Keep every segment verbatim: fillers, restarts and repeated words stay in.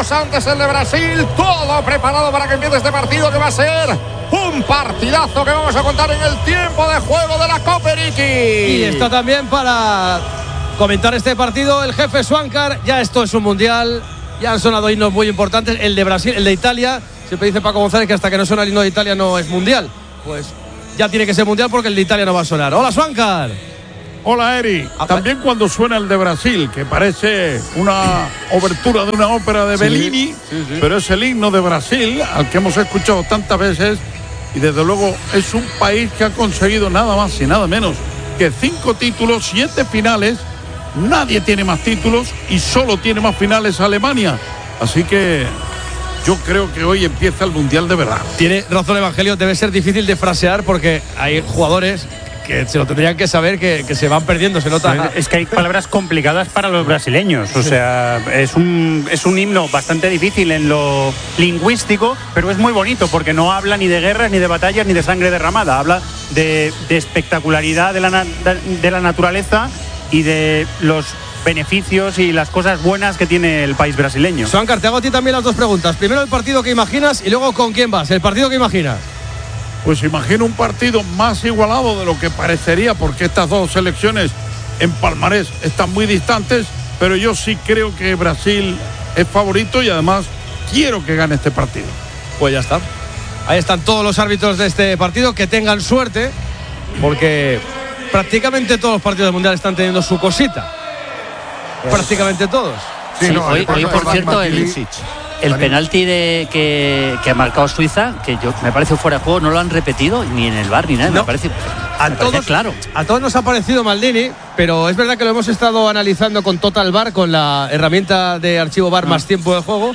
minutos antes el de Brasil. Todo preparado para que empiece este partido, que va a ser un partidazo que vamos a contar en el tiempo de juego de la Copa Eriki. Y está también para comentar este partido el jefe Swankar. Ya esto es un mundial, ya han sonado himnos muy importantes. El de Brasil, el de Italia, siempre dice Paco González que hasta que no suena el himno de Italia no es mundial. Pues ya tiene que ser mundial porque el de Italia no va a sonar. Hola, Swankar. Hola, Eri. También cuando suena el de Brasil, que parece una obertura de una ópera de Bellini, sí, sí, sí. Pero es el himno de Brasil, al que hemos escuchado tantas veces, y desde luego es un país que ha conseguido nada más y nada menos que cinco títulos, siete finales. Nadie tiene más títulos y solo tiene más finales Alemania. Así que yo creo que hoy empieza el Mundial de verdad. Tiene razón Evangelio, debe ser difícil de frasear porque hay jugadores que se lo tendrían que saber, que, que se van perdiendo, se nota. Es que hay palabras complicadas para los brasileños, o sea, es un, es un himno bastante difícil en lo lingüístico, pero es muy bonito porque no habla ni de guerras, ni de batallas, ni de sangre derramada, habla de, de espectacularidad de la, de la naturaleza y de los beneficios y las cosas buenas que tiene el país brasileño. Swankar, te hago a ti también las dos preguntas. Primero el partido que imaginas y luego con quién vas. El partido que imaginas. Pues imagino un partido más igualado de lo que parecería, porque estas dos selecciones en palmarés están muy distantes, pero yo sí creo que Brasil es favorito y además quiero que gane este partido. Pues ya está. Ahí están todos los árbitros de este partido, que tengan suerte, porque prácticamente todos los partidos del Mundial están teniendo su cosita. Prácticamente todos. Sí, sí, no, hoy, hoy por cierto el, el penalti de, que, que ha marcado Suiza, que yo me parece fuera de juego, no lo han repetido ni en el V A R ni nada, no. me parece, a me todos, parece claro. A todos nos ha parecido Maldini, pero es verdad que lo hemos estado analizando con Total V A R, con la herramienta de archivo V A R ah. más tiempo de juego,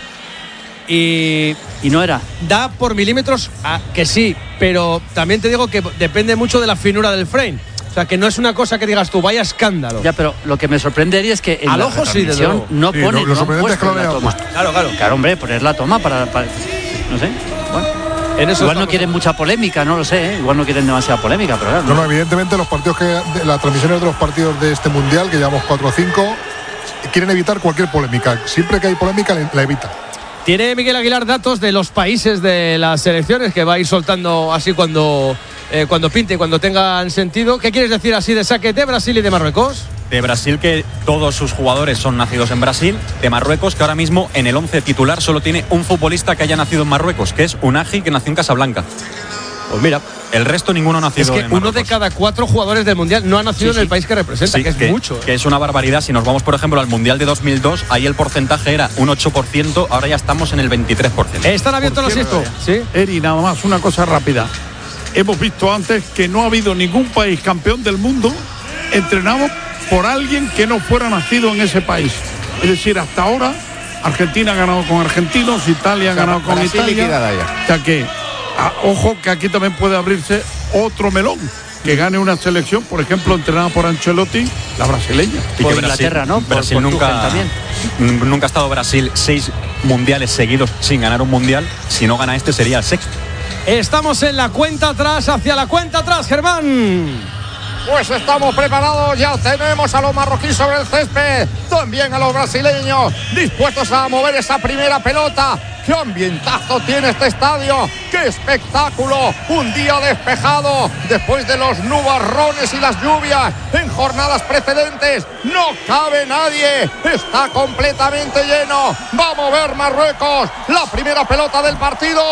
y, y no era. Da por milímetros a, que sí, pero también te digo que depende mucho de la finura del frame. O sea, que no es una cosa que digas tú, vaya escándalo. Ya, pero lo que me sorprendería es que en al la ojo sí, desde luego. no sí, pone lo, lo sorprendente es que lo la toma. Claro, claro. Claro, hombre, poner la toma para, para no sé. Bueno, en eso igual no quieren mucha polémica, no lo sé, ¿eh? Igual no quieren demasiada polémica, pero claro. No, no, evidentemente los partidos que las transmisiones de los partidos de este mundial, que llevamos cuatro o cinco, quieren evitar cualquier polémica. Siempre que hay polémica la evita. Tiene Miguel Aguilar datos de los países de las selecciones que va a ir soltando así cuando Eh, cuando pinte, cuando tengan sentido. ¿Qué quieres decir así de saque de Brasil y de Marruecos? De Brasil, que todos sus jugadores son nacidos en Brasil. De Marruecos, que ahora mismo en el once titular solo tiene un futbolista que haya nacido en Marruecos, que es Unagi, que nació en Casablanca. Pues mira, el resto ninguno ha nacido en Marruecos. Es que uno de cada cuatro jugadores del Mundial no ha nacido sí, sí. en el país que representa, sí, que es que, mucho. Que es una barbaridad. Si nos vamos, por ejemplo, al Mundial de dos mil dos, ahí el porcentaje era un ocho por ciento, ahora ya estamos en el veintitrés por ciento. ¿Están abiertos los instos? Sí. Eri, nada más una cosa rápida. Hemos visto antes que no ha habido ningún país campeón del mundo entrenado por alguien que no fuera nacido en ese país. Es decir, hasta ahora Argentina ha ganado con argentinos, Italia ha ganado con Brasil Italia. O sea que, a, ojo que aquí también puede abrirse otro melón. Que gane una selección, por ejemplo, entrenada por Ancelotti, la brasileña. Y por que Inglaterra, Brasil, ¿no? Brasil por, por nunca, también. nunca ha estado Brasil seis mundiales seguidos sin ganar un mundial. Si no gana este, sería el sexto. Estamos en la cuenta atrás, hacia la cuenta atrás, Germán. Pues estamos preparados, ya tenemos a los marroquíes sobre el césped, también a los brasileños, dispuestos a mover esa primera pelota. ¡Qué ambientazo tiene este estadio! ¡Qué espectáculo! Un día despejado después de los nubarrones y las lluvias en jornadas precedentes. ¡No cabe nadie! ¡Está completamente lleno! ¡Va a mover Marruecos! ¡La primera pelota del partido!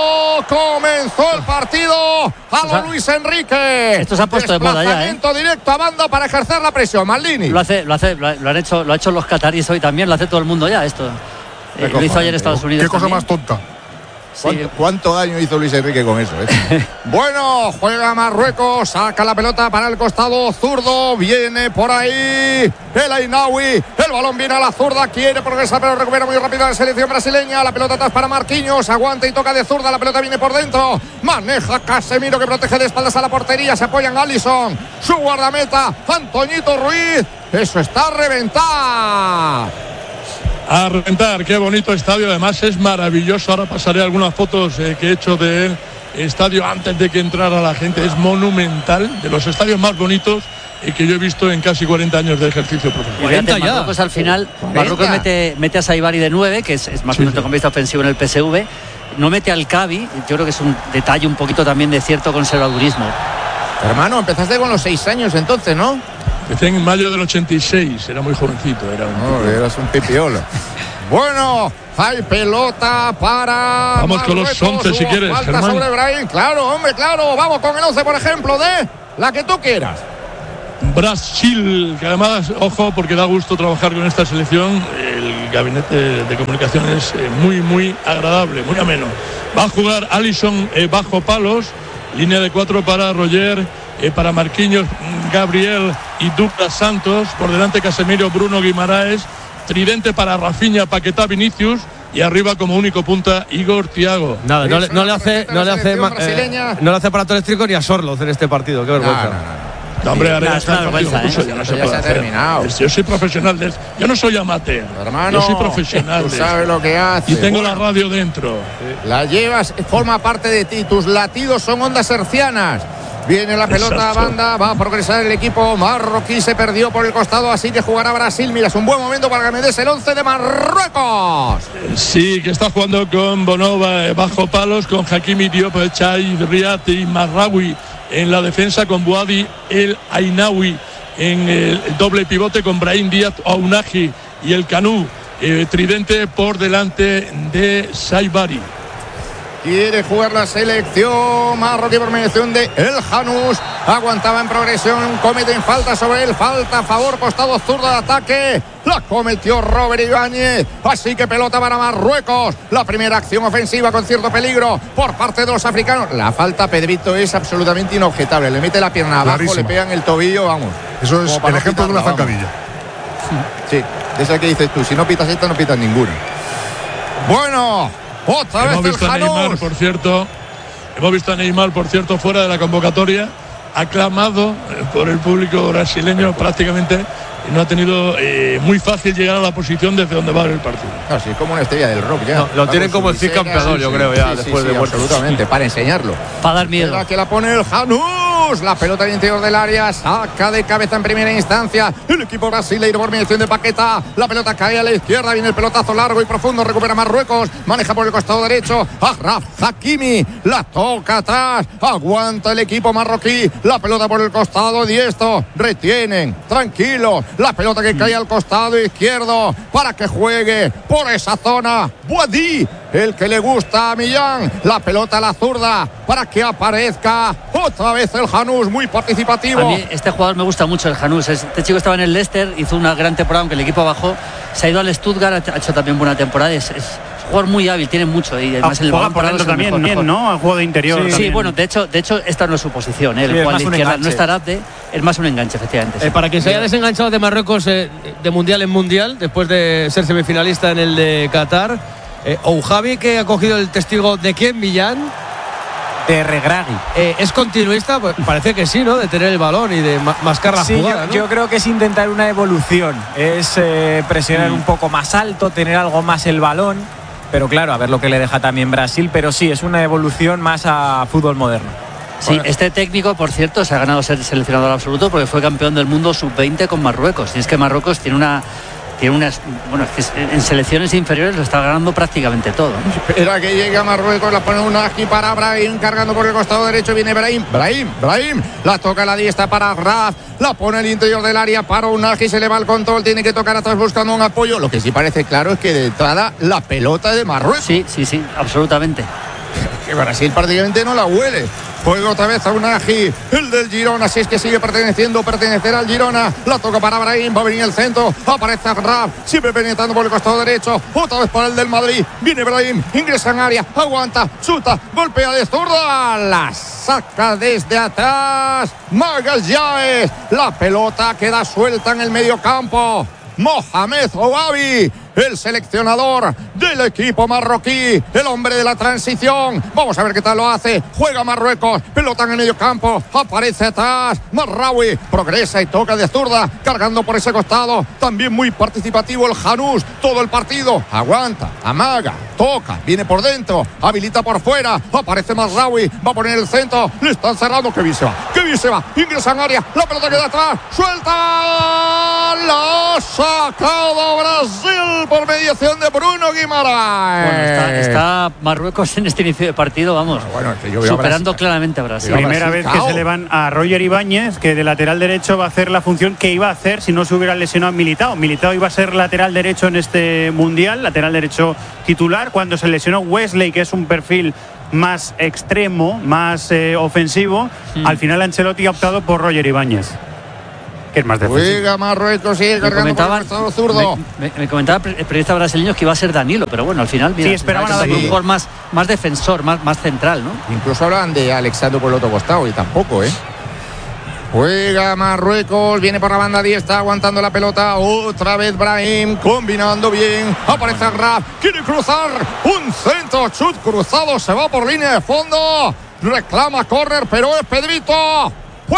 ¡Comenzó el partido! ¡A lo Luis Enrique! Esto se ha puesto de moda ya, ¿eh? Directo a banda para ejercer la presión. Maldini. Lo hace, lo hace, lo han hecho, lo ha hecho los cataríes hoy también, lo hace todo el mundo ya esto. Eh, lo hizo ayer Estados Unidos. Qué cosa también. más tonta. Sí. ¿Cuánto, ¿Cuánto daño hizo Luis Enrique con eso? Eh? Bueno, juega Marruecos, saca la pelota para el costado zurdo, viene por ahí el Ainaoui, el balón viene a la zurda, quiere progresar pero recupera muy rápido la selección brasileña, la pelota atrás para Marquinhos, aguanta y toca de zurda, la pelota viene por dentro, maneja Casemiro que protege de espaldas a la portería, se apoya en Alisson, su guardameta, Antoñito Ruiz, eso está a reventar. A reventar, qué bonito estadio, además es maravilloso. Ahora pasaré algunas fotos eh, que he hecho del estadio antes de que entrara la gente. Es monumental, de los estadios más bonitos eh, que yo he visto en casi cuarenta años de ejercicio profesional. cuarenta ya. Marruecos al final, Marruecos mete, mete a Saibari de nueve, que es, es más o menos centrocampista ofensivo en el P S V. No mete al Cavi, yo creo que es un detalle un poquito también de cierto conservadurismo. Hermano, empezaste con los seis años entonces, ¿no? Empecé en mayo del ochenta y seis, era muy jovencito. Era un no, eras un pipiolo. Bueno, hay pelota para Vamos Marruecos, con los once si quieres, falta Germán. sobre Brahim. Claro, hombre, claro. Vamos con el once, por ejemplo, de la que tú quieras. Brasil, que además, ojo, porque da gusto trabajar con esta selección. El gabinete de comunicación es eh, muy, muy agradable, muy ameno. Va a jugar Alisson eh, bajo palos, línea de cuatro para Roger, eh, para Marquinhos, Gabriel y Douglas Santos. Por delante Casemiro, Bruno Guimaraes. Tridente para Rafinha, Paquetá, Vinicius. Y arriba como único punta Igor Thiago. Nada, no, no le hace, no le hace, eh, no le hace aparato eléctrico ni a Sorloz en este partido. Qué vergüenza. No, no, no. No, hombre, ahora no, ya está el partido vergüenza, ruso, ¿eh? ya no Eso se ya puede se ha hacer. terminado. Yo soy profesional de esto. Yo no soy amateur. Hermano, yo soy profesional tú de sabes esto. lo que hace. Y tengo Bueno, la radio dentro. la llevas, forma parte de ti. Tus latidos son ondas hercianas. Viene la pelota Exacto. a banda, va a progresar el equipo marroquí, se perdió por el costado, así que jugará Brasil. Mira, es un buen momento para que me des el once de Marruecos. Sí, que está jugando con Bonova eh, bajo palos, con Hakimi Diop, Chai, Riati y Marraoui en la defensa, con Bouadi El Ainaoui en el doble pivote, con Brahim Díaz, Ounahi y el Canú, eh, tridente por delante de Saibari. Quiere jugar la selección marroquí por mediación de El Janús. Aguantaba en progresión, cometen falta sobre él, falta a favor, costado zurdo de ataque. La cometió Robert Ibáñez. Así que pelota para Marruecos. La primera acción ofensiva con cierto peligro por parte de los africanos. La falta, Pedrito, es absolutamente inobjetable. Le mete la pierna abajo, Clarísima. le pegan el tobillo, vamos. Eso es Como para el no ejemplo de una pitarla, zancadilla. Sí, de esa que dices tú. Si no pitas esta, no pitas ninguna. Bueno, otra Hemos vez visto el a Neymar, Janús. por cierto. Hemos visto a Neymar, por cierto, fuera de la convocatoria, aclamado eh, por el público brasileño prácticamente. Y no ha tenido eh, muy fácil llegar a la posición desde donde va el partido. Así es como una estrella del rock ya. No, lo Va tienen con como su el Cid visera, campeador, sí, yo sí, creo, ya, sí, después sí, de sí, muerto. absolutamente, para enseñarlo. Para dar miedo. La que la pone el Janús. La pelota al interior del área. Saca de cabeza en primera instancia el equipo brasileño por mediación de Paquetá. La pelota cae a la izquierda. Viene el pelotazo largo y profundo. Recupera Marruecos. Maneja por el costado derecho. Achraf Hakimi. La toca atrás. Aguanta el equipo marroquí. La pelota por el costado diestro. Retienen. Tranquilo. La pelota que cae al costado izquierdo. Para que juegue por esa zona. Bouadi. El que le gusta a Millán. La pelota a la zurda. Para que aparezca otra vez el Janús. Muy participativo. A mí este jugador me gusta mucho, el Janús. Este chico estaba en el Leicester, hizo una gran temporada, aunque el equipo bajó. Se ha ido al Stuttgart, ha hecho también buena temporada. Es, es un jugador muy hábil, tiene mucho. Y además Ah, el juega balón por parado dentro es el también, mejor, bien, mejor. ¿no? A juego de interior. Sí, también. bueno, de hecho, de hecho esta no es su posición, ¿eh? El Sí, es juega a más la un izquierda, no enganche. está Arabde, es más un enganche, efectivamente. sí. Eh, para quien se haya desenganchado de Marruecos eh, de mundial en mundial, después de ser semifinalista en el de Qatar, eh, Oujavi, que ha cogido el testigo de quién, Millán, De Regragui. eh, ¿es continuista? Pues parece que sí, ¿no? De tener el balón y de ma- mascar la Sí, jugada, yo, ¿no? yo creo que es intentar una evolución, es eh, presionar Mm. un poco más alto, tener algo más el balón, pero claro, a ver lo que le deja también Brasil, pero sí, es una evolución más a fútbol moderno. Sí, este técnico, por cierto, se ha ganado ser seleccionador absoluto porque fue campeón del mundo sub veinte con Marruecos. Y es que Marruecos tiene una... Tiene unas, bueno, es que en selecciones inferiores lo está ganando prácticamente todo. Espera que llegue a Marruecos, la pone un aquí para Brahim, cargando por el costado derecho, viene Brahim, Brahim, Brahim, la toca a la diestra para Raf, la pone al interior del área para Unagi, se le va el control, tiene que tocar atrás buscando un apoyo. Lo que sí parece claro es que de entrada la pelota de Marruecos. Sí, sí, sí, absolutamente. Que Brasil prácticamente no la huele. Juega otra vez a Unagi, el del Girona, si es que sigue perteneciendo, pertenecerá al Girona. La toca para Brahim, va a venir el centro, aparece Raf, siempre penetrando por el costado derecho. Otra vez para el del Madrid, viene Brahim, ingresa en área, aguanta, chuta, golpea de zurda, la saca desde atrás. Magallanes, la pelota queda suelta en el medio campo. Mohamed Ouabi el seleccionador del equipo marroquí, el hombre de la transición. Vamos a ver qué tal lo hace. Juega Marruecos, pelota en el medio campo, aparece atrás Marraoui, progresa y toca de zurda, cargando por ese costado. También muy participativo el Janús, todo el partido. Aguanta, amaga, toca, viene por dentro, habilita por fuera, aparece Marraoui, va a poner el centro, le están cerrando. Que bien se va, que bien se va, ingresa en área, la pelota queda atrás, suelta, la ha sacado Brasil por mediación de Bruno Guimaraes. Bueno, está, está Marruecos en este inicio de partido, vamos, bueno, que yo veo superando Brasil, claramente a Brasil. Primera Brasil, vez que cao. se le van a Roger Ibáñez, que de lateral derecho va a hacer la función que iba a hacer si no se hubiera lesionado Militao. Militao iba a ser lateral derecho en este mundial, lateral derecho titular. Cuando se lesionó Wesley, que es un perfil más extremo, más eh, ofensivo, mm. al final Ancelotti ha optado por Roger Ibáñez, que es más defensivo. Juega Marruecos, sigue cargando por el costado zurdo. Me, me, me comentaba el periodista brasileño que iba a ser Danilo, pero bueno, al final mira, sí, esperaban a un jugador más, más defensor, más, más central, ¿no? Incluso hablaban de Alexandro por el otro costado y tampoco, ¿eh? Juega Marruecos, viene por la banda diestra, aguantando la pelota. Otra vez Brahim, combinando bien. Aparece Raf, quiere cruzar. Un centro, chut cruzado, se va por línea de fondo. Reclama córner, pero es Pedrito.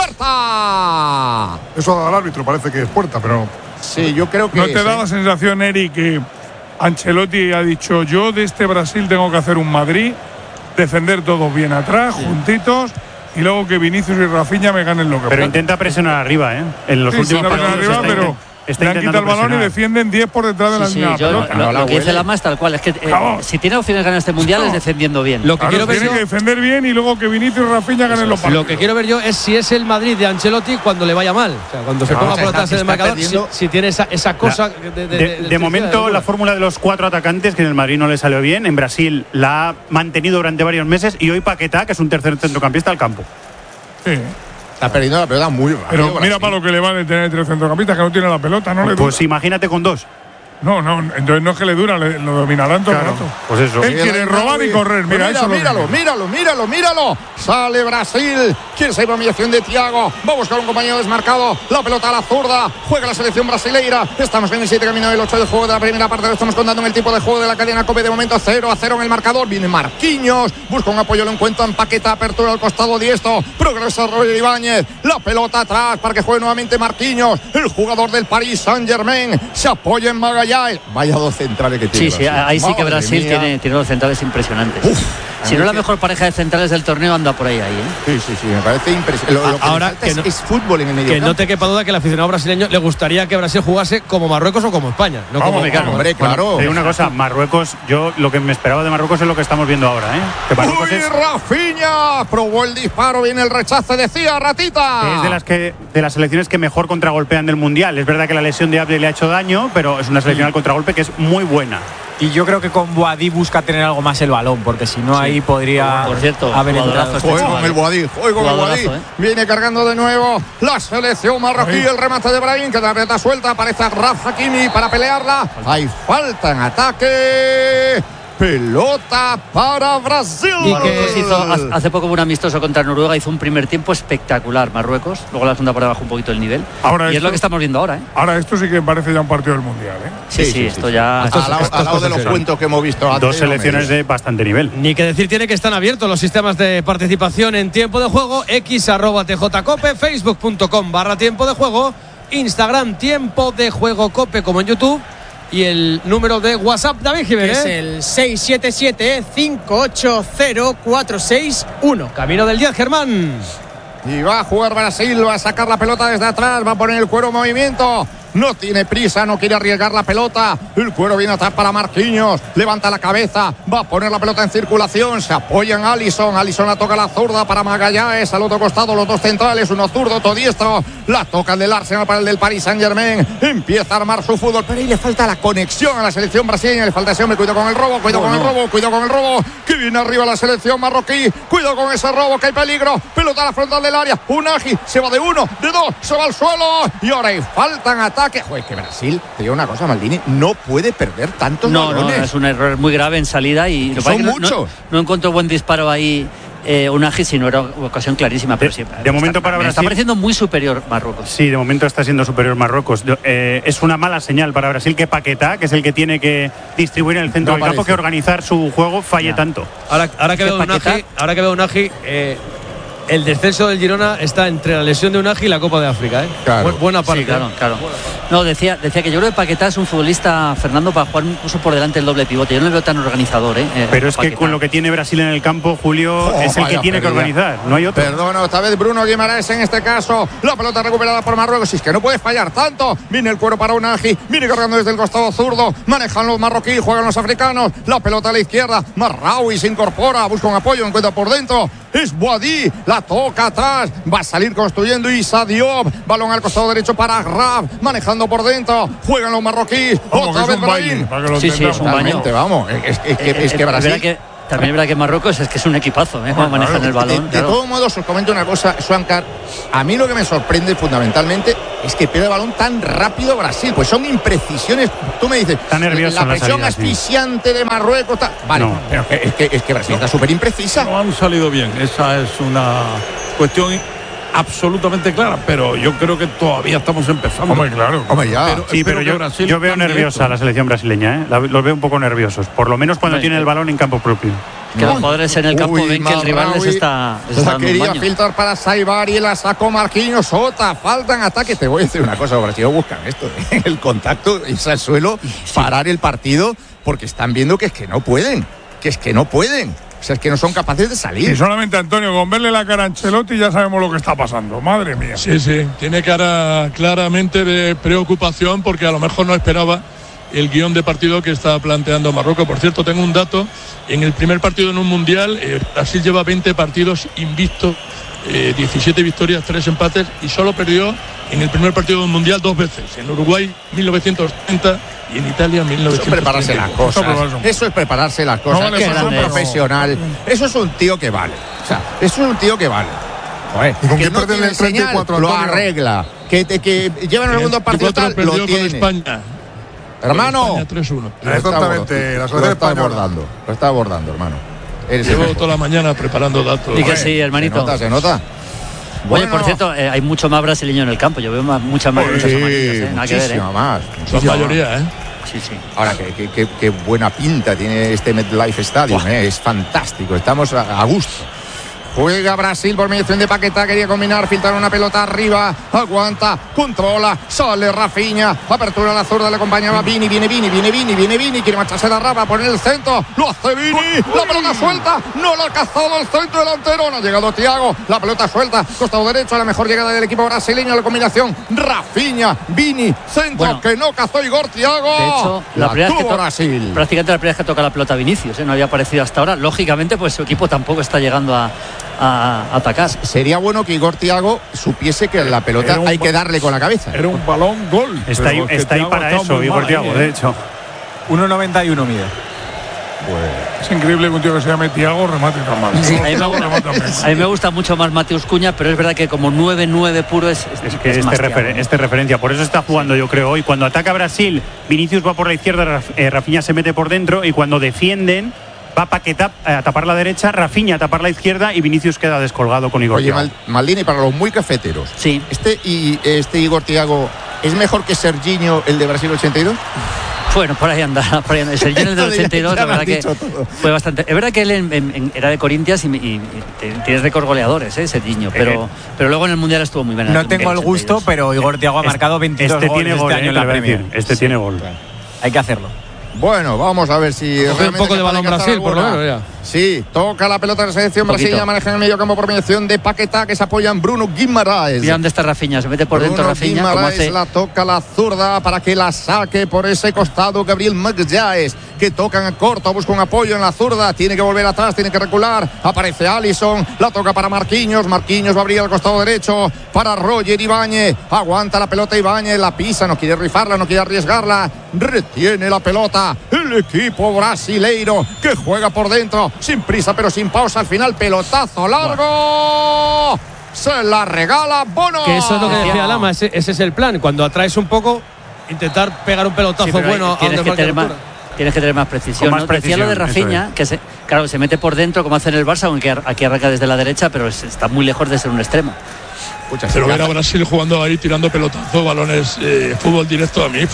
¡Puerta! Eso da al árbitro, parece que es puerta, pero. Sí, yo creo que. ¿No te es, da ¿eh? la sensación, Eri, que Ancelotti ha dicho: yo de este Brasil tengo que hacer un Madrid, defender todos bien atrás, sí, juntitos, y luego que Vinicius y Rafinha me ganen lo que Pero puedan? intenta presionar arriba, ¿eh? En los sí, últimos sí, partidos arriba, está, pero está le han quitado el balón y defienden diez por detrás de la sí, línea sí, de yo, la pelota. lo, No, lo que dice huele. Lama es tal cual, es que eh, si tiene opciones de ganar este mundial no. es defendiendo bien. Lo que Claro, quiero ver tiene yo, que defender bien y luego que Vinicius y Rafinha ganen los partidos. lo que quiero ver yo es si es el Madrid de Ancelotti cuando le vaya mal, o sea, cuando se No, ponga se por está- detrás en el está marcador, si, perdiendo. si tiene esa, esa cosa La- de, de, De, de- de de- momento, de- la fórmula de los cuatro atacantes, que en el Madrid no le salió bien, en Brasil la ha mantenido durante varios meses, y hoy Paquetá, que es un tercer centrocampista al campo. Sí. Está perdiendo la pelota muy rápido. Pero mira Brasil. para lo que le vale tener entre los centrocampistas, que no tiene la pelota, no le dura. Pues imagínate con dos. No, no, entonces no es que le dura, le, lo dominarán todo Claro, el rato. pues eso. Él quiere robar y correr, mira, Mira, eso lo míralo, tiene. míralo, míralo, míralo. Sale Brasil. Quiere salir por mediación de Thiago. Va a buscar un compañero desmarcado. La pelota a la zurda. Juega la selección brasileira. Estamos en el siete camino del ocho de juego de la primera parte. Lo estamos contando en el tipo de juego de la cadena COPE. De momento cero a cero en el marcador. Viene Marquinhos. Busca un apoyo, lo encuentra en Paqueta. Apertura al costado diestro. Progresa Roger Ibáñez. La pelota atrás para que juegue nuevamente Marquinhos. El jugador del Paris Saint-Germain. Se apoya en Magallanes. Vaya dos centrales que tiene. Sí, sí, Brasil. ahí sí que Madre Brasil mía. tiene, tiene los centrales impresionantes. Uf, si no es la mejor pareja de centrales del torneo, anda por ahí, ahí, ¿eh? Sí, sí, sí, me parece impresionante. Lo, lo que Ahora me falta que es, no- es fútbol en el medio que no campo. te quepa duda que el aficionado brasileño le gustaría que Brasil jugase como Marruecos o como España, no Vamos, como vamos, Mexicano. Hombre, claro. Te digo una cosa, Marruecos, yo lo que me esperaba de Marruecos es lo que estamos viendo ahora, ¿eh? Que Marruecos Uy, es, Rafinha probó el disparo, viene el rechace, decía Ratita. que es de las que de las selecciones que mejor contragolpean del mundial. Es verdad que la lesión de Abde le ha hecho daño, pero es una selección al contragolpe que es muy buena. Y yo creo que con Boadí busca tener algo más el balón, porque si no ahí podría Por cierto, haber jugadorazo entrado. este Juego chaval. con el Boadí, juego con el Boadí. Jugadorazo, ¿eh? Viene cargando de nuevo la selección marroquí, el remate de Brahim, que la pelota suelta, aparece Raf Hakimi para pelearla. Hay falta en ataque. Pelota para Brasil. Y Marruecos hizo hace- hace poco un amistoso contra Noruega, hizo un primer tiempo espectacular Marruecos, luego la segunda por debajo un poquito el nivel. Ahora y es esto- lo que estamos viendo ahora, ¿eh? Ahora esto sí que parece ya un partido del Mundial, ¿eh? Sí, sí, esto ya. Al lado, al lado de los cuentos que hemos visto antes. Dos selecciones de bastante nivel. Ni que decir tiene que están abiertos los sistemas de participación en tiempo de juego, x arroba tjcope, facebook.com barra tiempo de juego, Instagram tiempo de juego cope como en YouTube y el número de WhatsApp, David Que Jiménez. es el seis siete siete, cinco ocho cero, cuatro seis uno. Camino del diez, Germán. Y va a jugar Brasil, va a sacar la pelota desde atrás, va a poner el cuero en movimiento. No tiene prisa, no quiere arriesgar la pelota. El cuero viene atrás para Marquinhos. Levanta la cabeza, va a poner la pelota en circulación. Se apoya en Alisson. Alisson la toca a la zurda para Magallanes. Al otro costado, los dos centrales, uno zurdo, otro diestro. La toca el del Arsenal para el del Paris Saint-Germain. Empieza a armar su fútbol, pero ahí le falta la conexión a la selección brasileña. Le falta ese hombre. Cuidado con el robo, cuidado con el robo, cuidado con el robo. Que viene arriba la selección marroquí. Cuidado con ese robo, que hay peligro. Pelota a la frontal del área. Unagi se va de uno, de dos, se va al suelo. Y ahora hay falta en ataque. Joder, que Brasil, te digo una cosa, Maldini, no puede perder tantos No, no, balones. es un error muy grave en salida y lo que Son pasa es que no- muchos. No, no encontró buen disparo ahí eh, Unai sí no era ocasión clarísima, pero sí. De momento para Brasil está pareciendo muy superior Marruecos. Sí, de momento está siendo superior Marruecos. Eh, es una mala señal para Brasil que Paquetá, que es el que tiene que distribuir en el centro No del parece. campo, que organizar su juego, falle Ya. tanto. Ahora, ahora que Es veo que Unai, Paquetá- ahora que veo Unai, eh, el descenso del Girona está entre la lesión de Unai y la Copa de África, ¿eh? Claro. Bu- buena parte. Sí, claro, claro. No, decía, decía que yo creo que Paquetá es un futbolista, Fernando, para jugar incluso por delante del doble pivote. Yo no le veo tan organizador, ¿eh? eh, Pero es que Paquetá. con lo que tiene Brasil en el campo, Julio, Oh, es el que vaya tiene que pérdida. organizar, no hay otro. Perdona, otra vez Bruno Guimaraes en este caso. La pelota recuperada por Marruecos. Y es que no puede fallar tanto. Viene el cuero para Unai. Viene cargando desde el costado zurdo. Manejan los marroquíes, juegan los africanos. La pelota a la izquierda. Marraoui se incorpora, busca un apoyo, encuentra por dentro. Es Boadí, la toca atrás. Va a salir construyendo Issa Diop. Balón al costado derecho para Graf. Manejando por dentro. Juegan los marroquíes. Vamos, Otra que vez es un baile, Brahim. para que lo Sí, sí, es un baño. Totalmente, vamos. Es, es que, es que Eh, Brasil. verdad que, también es verdad que Marruecos es que es un equipazo, ¿eh? Cómo manejan Claro, el balón. De, de claro. todos modos, os comento una cosa, Swankar. A mí lo que me sorprende fundamentalmente es que pierde el balón tan rápido Brasil. Pues son imprecisiones. Tú me dices, Está nervioso la en la presión salida, sí. asfixiante de Marruecos. ta- Vale, No. pero que- es, que, es que Brasil está súper imprecisa. No han salido bien. Esa es una cuestión absolutamente clara, pero yo creo que todavía estamos empezando. Hombre, claro. Hombre, ya. Pero Sí, espero pero que yo, Brasil yo veo cambie nerviosa a esto. la selección brasileña, ¿eh? La- los veo un poco nerviosos, por lo menos cuando Hombre, tienen el balón en campo propio. Que los jugadores en el campo Uy, ven que el rival les Marraoui está, les está la dando un quería baño. filtrar para Saibari, la sacó Marquinhos, Sota, faltan ataques. Te voy a decir una cosa, Brasil buscan esto, ¿eh? El contacto, irse al suelo, parar el partido, porque están viendo que es que no pueden, que es que no pueden. O sea, es que no son capaces de Y salir. solamente Antonio, con verle la cara a Ancelotti ya sabemos lo que está pasando. Madre mía. Sí, sí, tiene cara claramente de preocupación porque a lo mejor no esperaba el guión de partido que está planteando Marruecos. Por cierto, tengo un dato, en el primer partido en un mundial, eh, Brasil lleva veinte partidos invictos, eh, diecisiete victorias, tres empates y solo perdió en el primer partido de un mundial dos veces, en Uruguay mil novecientos treinta y en Italia mil Eso es novecientos treinta. prepararse las cosas. Eso es prepararse las cosas. No vale Eso es un grande. profesional. Eso es un tío que vale. O sea, eso es un tío que vale. Joder, ¿Y con que quién no pierde tiene el treinta y señal, cuatro, lo Antonio? arregla. Que, te, que llevan el segundo partido tal, perdió lo con tiene. España. Hermano, España tres uno. lo está Exactamente, abordando, la lo selección está española. abordando, lo está abordando, hermano. Eres el Llevo mejor. toda la mañana preparando datos. Y que sí, Se hermanito. nota, se nota. Oye, Bueno, por cierto, eh, hay mucho más brasileño en el campo. Yo veo más, muchas más sí, luchas amarillas, ¿eh? Nada que ver, ¿eh? muchísima más. La muchísima más. mayoría, ¿eh? Sí, sí. Ahora, qué, qué- qué- qué buena pinta tiene este MetLife Stadium, eh, es fantástico, estamos a, a gusto. Juega Brasil por mediación de Paquetá, quería combinar, filtrar una pelota arriba, aguanta, controla, sale Rafinha, apertura a la zurda, le acompañaba Vini, viene Vini, viene Vini, viene Vini, quiere marcharse de raba, poner el centro, lo hace Vini, la pelota suelta, no la ha cazado el centro delantero, no ha llegado Thiago, la pelota suelta, costado derecho, la mejor llegada del equipo brasileño, la combinación, Rafinha, Vini, centro, Bueno, que no cazó Igor Thiago. De hecho, la, la primera vez que tuvo to- Brasil. prácticamente la primera vez que toca la pelota Vinicius, ¿eh? No había aparecido hasta ahora. Lógicamente, pues su equipo tampoco está llegando a, a atacar. Sería bueno que Igor Thiago supiese que la pelota Era un hay ba- que darle con la cabeza. Era un balón gol. Está ahí, pero es que está ahí Thiago para está eso, muy Igor mal Thiago, ahí, de ¿eh? hecho. uno noventa y uno mide. Es increíble que un tío que se llame Thiago remate tan mal. Sí, a, mí me, Thiago remata bien. a mí me gusta mucho más Mateus Cuña, pero es verdad que como nueve nueve puro es, Es que es más este, Thiago, refer- ¿no? este referencia, por eso está jugando yo creo hoy. Cuando ataca Brasil, Vinicius va por la izquierda, Raf- eh, Rafinha se mete por dentro y cuando defienden va Paquetá a tapar la derecha, Rafinha a tapar la izquierda y Vinicius queda descolgado con Igor Oye, Thiago. Mal- Maldini, para los muy cafeteros, Sí. este y este Igor Thiago es mejor que Serginho, el de Brasil ochenta y dos. Bueno, por ahí anda. Por ahí anda. El Sergio del Esto ya- ochenta y dos, ya la lo has verdad que dicho todo. fue bastante. Es verdad que él en- en- en- era de Corintias y, y, y te- tienes récord goleadores, ¿eh? Serginho, pero, pero luego en el Mundial estuvo muy bien. en No el tengo el ochenta y gusto, dos. pero Igor Thiago ha marcado veintidós Este goles tiene este gol, año eh, en la te voy a Premier. decir. Este tiene gol. Hay que hacerlo. Bueno, vamos a ver si Coge un realmente poco de capaz balón cazar Brasil, por lo alguna. menos, Sí, toca la pelota de la selección Poquito. brasileña, maneja en el medio campo por mediación de Paquetá, que se apoya en Bruno Guimaraes. Mira dónde está Rafinha, se mete por Bruno dentro Rafinha, como Guimaraes hace. la toca la zurda para que la saque por ese costado Gabriel Magalhães, que tocan en corto, busca un apoyo en la zurda, tiene que volver atrás, tiene que recular, aparece Alisson, la toca para Marquinhos, Marquinhos va a abrir al costado derecho para Roger Ibáñez, aguanta la pelota Ibáñez, la pisa, no quiere rifarla, no quiere arriesgarla, retiene la pelota el equipo brasileiro que juega por dentro, sin prisa pero sin pausa, al final pelotazo largo, se la regala Bono. Que eso es lo que decía Lama, ese, ese es el plan. Cuando atraes un poco, intentar pegar un pelotazo Sí, pero ahí bueno a tienes donde que marque tener la más, altura. Tienes que tener más precisión. Con más ¿no? Decía lo de precisión, Rafinha, que se, claro, se mete por dentro como hace en el Barça, aunque aquí arranca desde la derecha, pero es, está muy lejos de ser un extremo. Escucha, pero ver a Brasil jugando ahí, tirando pelotazos, balones, eh, fútbol directo a mí.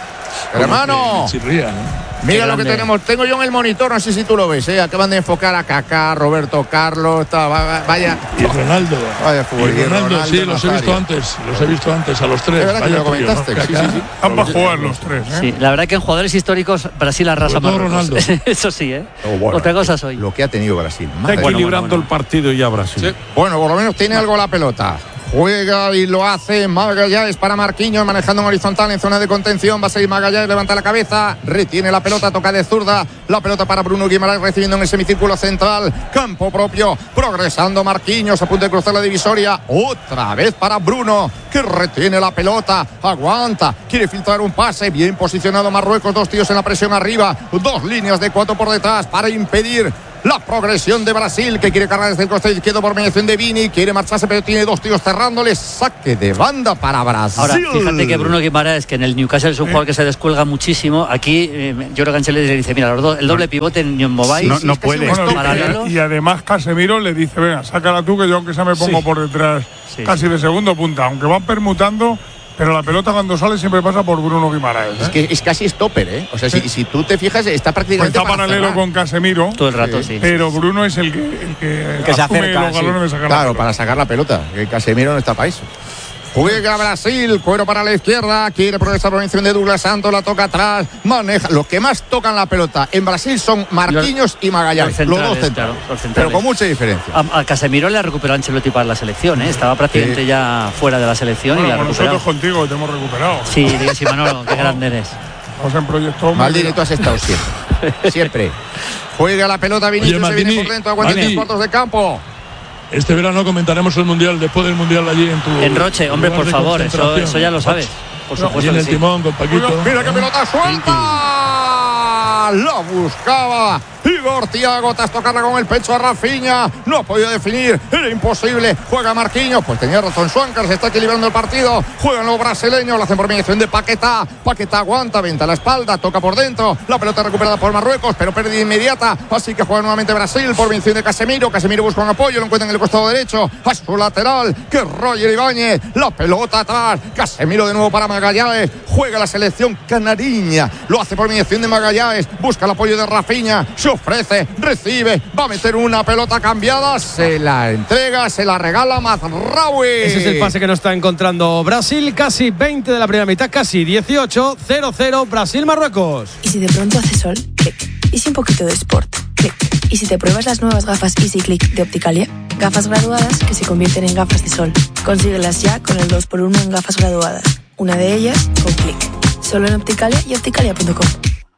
Hermano, chirría, ¿no? Mira lo que tenemos. Tengo yo en el monitor, no sé si tú lo ves, ¿eh? Acaban de enfocar a Kaká, Roberto Carlos, está, vaya. Y Ronaldo. Vaya fútbol. Y Ronaldo, Ronaldo, sí, los he visto antes. Los he visto antes, a los tres. Es verdad que lo comentaste. ¿no? Sí, sí, sí. Ambas jugar los tres, ¿eh? Sí, la verdad que en jugadores históricos Brasil arrasa más. Ronaldo. Eso sí, ¿eh? Oh, bueno, Otra cosa soy. Lo que ha tenido Brasil. Está Madre equilibrando bueno, bueno. el partido ya Brasil. Sí. Bueno, por lo menos tiene algo la pelota. Juega y lo hace Magallanes para Marquinhos, manejando en horizontal en zona de contención. Va a seguir Magallanes, levanta la cabeza, retiene la pelota, toca de zurda. La pelota para Bruno Guimaraes, recibiendo en el semicírculo central. Campo propio, progresando Marquinhos, a punto de cruzar la divisoria. Otra vez para Bruno, que retiene la pelota, aguanta, quiere filtrar un pase. Bien posicionado Marruecos, dos tíos en la presión arriba, dos líneas de cuatro por detrás para impedir la progresión de Brasil, que quiere cargar desde el costado izquierdo por mediación de Vini, quiere marcharse pero tiene dos tíos cerrándole. Saque de banda para Brasil. Ahora, fíjate que Bruno Guimaraes, que en el Newcastle es un jugador que se descuelga muchísimo. Aquí eh, yo creo que Ancelotti le dice, mira, los do, el doble pivote en Nyon Mobile no, no puede. Bueno, y, y además Casemiro le dice, venga, sácala tú, que yo aunque sea me pongo sí. por detrás sí, casi sí. de segundo punta, aunque van permutando. Pero la pelota cuando sale siempre pasa por Bruno Guimaraes, ¿eh? Es que es casi stopper, ¿eh? O sea, sí. si, si tú te fijas, está prácticamente. Pues está paralelo con Casemiro. Todo el rato, sí. sí pero sí, sí. Bruno es el que, el que, el que se acerca. Los galones Sí. de sacar claro, la para sacar la pelota. Que Casemiro no está para eso. Juega Brasil, cuero para la izquierda, quiere progresar por encima de Douglas Santos, la toca atrás, maneja. Los que más tocan la pelota en Brasil son Marquinhos y Magallanes, los, los dos centrales, claro, los centrales, pero con mucha diferencia. A, a Casemiro le ha recuperado Ancelotti para la selección, ¿eh? Estaba prácticamente sí. ya fuera de la selección bueno, y la ha recuperado. Nosotros contigo te hemos recuperado. Sí, digas, Manolo, qué grande eres. Vamos en proyecto. Maldini, tú has estado siempre, siempre. Juega la pelota Vinicius, Oye, Maldini, se viene por dentro, aguanta diez cuartos de campo. Este verano comentaremos el Mundial, después del Mundial allí en tu... En Roche, hombre, por favor, eso, eso ya lo sabes. Por supuesto. Y en el sí. timón con Paquito. Mira, mira qué pelota suelta. La buscaba Igor Thiago, tras tocarla con el pecho a Rafinha. No ha podido definir, era imposible. Juega Marquinhos, pues tenía razón Schwankar, se está equilibrando el partido. Juegan los brasileños, lo hacen por mediación de Paquetá. Paquetá aguanta, venta la espalda, toca por dentro. La pelota recuperada por Marruecos, pero pérdida inmediata. Así que juega nuevamente Brasil por mención de Casemiro. Casemiro busca un apoyo, lo encuentra en el costado derecho. A su lateral, que Roger Ibáñez. La pelota atrás. Casemiro de nuevo para Magallanes. Juega la selección canariña. Lo hace por mediación de Magallanes. Busca el apoyo de Rafinha. Se ofrece, recibe, va a meter una pelota cambiada, se la entrega, se la regala Mazraoui. Ese es el pase que no está encontrando Brasil. Casi veinte de la primera mitad, casi dieciocho, cero cero, Brasil-Marruecos. Y si de pronto hace sol, clic. Y si un poquito de sport, clic. Y si te pruebas las nuevas gafas Easy Click de Opticalia, gafas graduadas que se convierten en gafas de sol. Consíguelas ya con el dos por uno en gafas graduadas. Una de ellas con clic. Solo en Opticalia y opticalia punto com.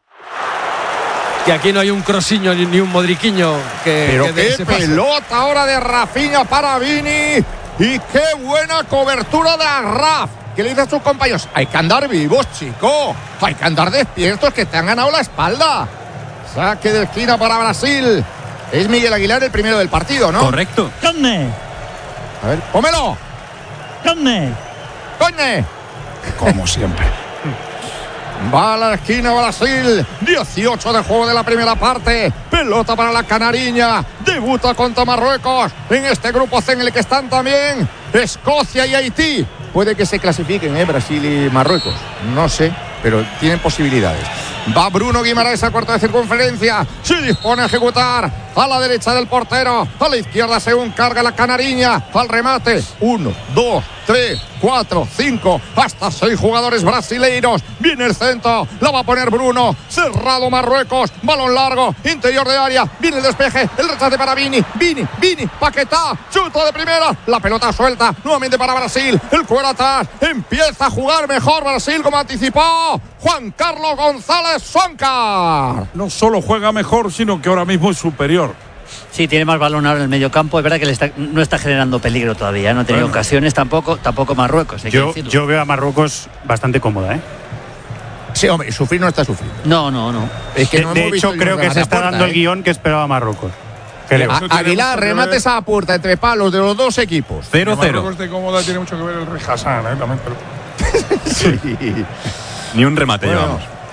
Que aquí no hay un crosiño ni, ni un modriquiño que, pero que qué ese pelota pase. Ahora de Rafinha para Vini y qué buena cobertura de Arraf, que le dice a sus compañeros, hay que andar vivos, chico, hay que andar despiertos, que te han ganado la espalda. Saque de esquina para Brasil. Es Miguel Aguilar el primero del partido, ¿no? Correcto. ¡Conne! A ver, pómelo. ¡Conne! ¡Conne! Como siempre. Va a la esquina Brasil, dieciocho de juego de la primera parte. Pelota para la canariña. Debuta contra Marruecos en este grupo C en el que están también Escocia y Haití. Puede que se clasifiquen, ¿eh? Brasil y Marruecos. No sé, pero tienen posibilidades. Va Bruno Guimaraes a cuarto de circunferencia. Se dispone a ejecutar a la derecha del portero. A la izquierda según carga la canariña. Al remate. Uno, dos, tres, cuatro, cinco, hasta seis jugadores brasileiros. Viene el centro. La va a poner Bruno. Cerrado Marruecos. Balón largo. Interior de área. Viene el despeje. El rechace para Vini. Vini, Vini. Paquetá. Chuto de primera. La pelota suelta. Nuevamente para Brasil. El cuero atrás. Empieza a jugar mejor Brasil como anticipó Juan Carlos González Schwankar. No solo juega mejor, sino que ahora mismo es superior. Sí, tiene más balón ahora en el medio campo. Es verdad que le está, no está generando peligro todavía. No ha tenido bueno. ocasiones tampoco, tampoco Marruecos. Yo, yo veo a Marruecos bastante cómoda, ¿eh? Sí, hombre, sufrir no está sufriendo. No, no, no. Es que de no de hemos hecho, visto creo que se está puerta, dando ¿eh? el guión que esperaba Marruecos. A, Aguilar, remate esa puerta entre palos de los dos equipos. cero cero. Marruecos de cómoda tiene mucho que ver el Rey Hassan, ¿eh? También, pero... sí. Ni un remate bueno, llevamos.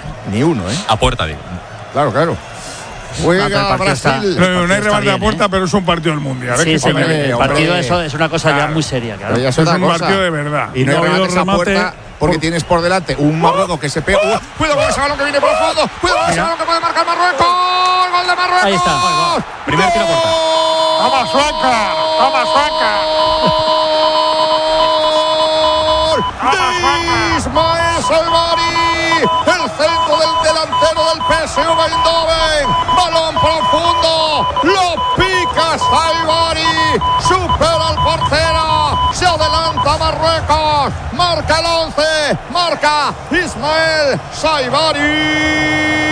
Ni uno, ¿eh? A puerta, digo. Claro, claro. Juega Brasil. No, no hay remate a puerta, ¿eh? Pero es un partido del Mundial. Sí, ¿eh? sí, el partido eso es una cosa claro. ya muy seria. Claro. Es un cosa. partido de verdad. Y no, no hay remate a puerta porque por... tienes por delante un Marruecos que se pega. ¡Oh! Cuidado con ese balón que viene por el fondo. Cuidado con ese balón que puede marcar Marruecos. ¡Gol de Marruecos! Ahí está. Primer tiro a puerta. ¡Toma Suanca! ¡Toma Suanca! Ismael Saibari, el centro del delantero del P S V Eindhoven, balón profundo, lo pica Saibari, supera al portero, se adelanta Marruecos, marca el once, marca Ismael Saibari.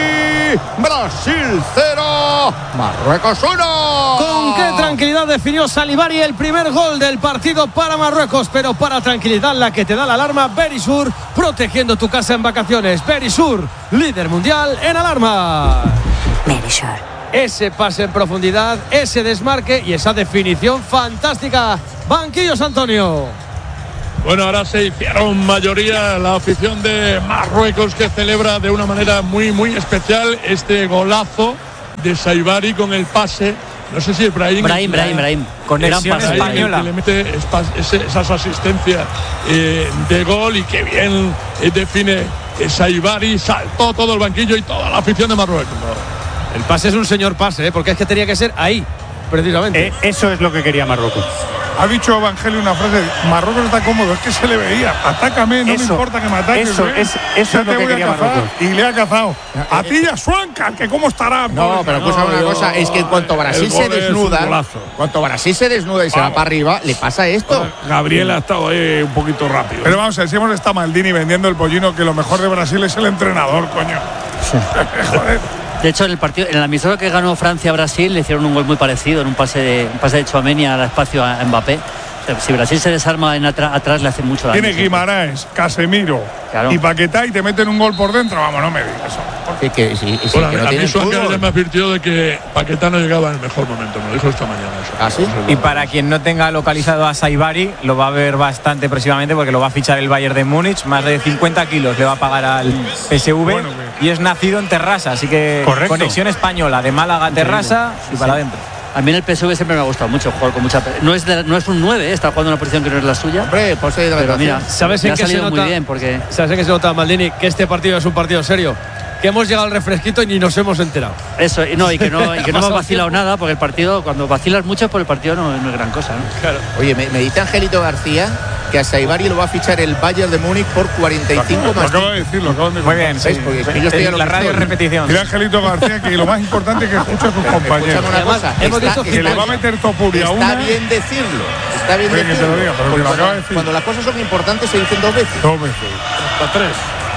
Brasil cero, Marruecos uno. Con qué tranquilidad definió Saibari el primer gol del partido para Marruecos, pero para tranquilidad la que te da la alarma, Berisur, protegiendo tu casa en vacaciones. Berisur, líder mundial en alarma. Berisur. Ese pase en profundidad, ese desmarque y esa definición fantástica. Banquillos, Antonio. Bueno, ahora se hicieron mayoría la afición de Marruecos, que celebra de una manera muy, muy especial este golazo de Saibari con el pase. No sé si es Brahim. Brahim, Brahim, Brahim. Conexión española. Que le mete esas asistencias eh, de gol y que bien eh, define eh, Saibari. Saltó todo el banquillo y toda la afición de Marruecos. El pase es un señor pase, ¿eh? Porque es que tenía que ser ahí, precisamente. Eh, eso es lo que quería Marruecos. Ha dicho Evangelio una frase: Marruecos está cómodo, es que se le veía. Atácame, no eso, me importa que me ataques. Eso, ¿eh? es, eso es lo que quería Marruecos. Y le ha cazado. A ti y a Suanca, que cómo estará. No, pero escucha no, una yo, cosa: es que en cuanto Brasil se desnuda, cuanto Brasil se desnuda y se vamos. va para arriba, le pasa esto. Bueno, Gabriel ha estado ahí un poquito rápido. Pero vamos a ver, si hemos estado Maldini vendiendo el pollino, que lo mejor de Brasil es el entrenador, coño. Sí. Joder. De hecho, en el partido, en el amistoso que ganó Francia-Brasil, le hicieron un gol muy parecido en un pase de, un pase de Tchouaméni al espacio a Mbappé. Si Brasil se desarma en atra, atrás, le hace mucho daño. Tiene Guimaraes, Casemiro claro. y Paquetá, y te meten un gol por dentro. Vamos, no me digas eso. Sí, que, sí, sí, bueno, que no a mí Suanca ya me advirtió de que Paquetá no llegaba en el mejor momento. Me lo dijo esta mañana. Eso. ¿Ah, sí? Y para quien no tenga localizado a Saibari, lo va a ver bastante próximamente porque lo va a fichar el Bayern de Múnich. Más de cincuenta kilos le va a pagar al P S V. Bueno, y es nacido en Terrassa, así que correcto. Conexión española de Málaga a Terrassa y para adentro. A mí en el P S V siempre me ha gustado mucho jugar con mucha. No es, de, no es un nueve, ¿eh? Está jugando en una posición que no es la suya. Hombre, pues de pero mira, ¿sabes en qué se nota? Muy bien porque... ¿Sabes en qué se nota, Maldini? Que este partido es un partido serio. Que hemos llegado al refresquito y ni nos hemos enterado. Eso, y no, y que no, y que no hemos vacilado nada, porque el partido, cuando vacilas mucho, por el partido no, no es gran cosa, ¿no? Claro. Oye, me, me dice Angelito García que a Saibari lo va a fichar el Bayern de Múnich por cuarenta y cinco lo, más. Lo acabo de decir, lo acaban de Muy bien, sí. Porque es que yo estoy en la radio de repetición. Mira Angelito García que lo más importante es que escucha a sus compañeros. Una cosa, hemos está, dicho que, que le va a meter topuria a una. Está bien decirlo. Está bien Oye, decirlo. Que te lo diga, pero que lo acaba de decir. Cuando las cosas son importantes se dicen dos veces. Dos veces. Hasta tres.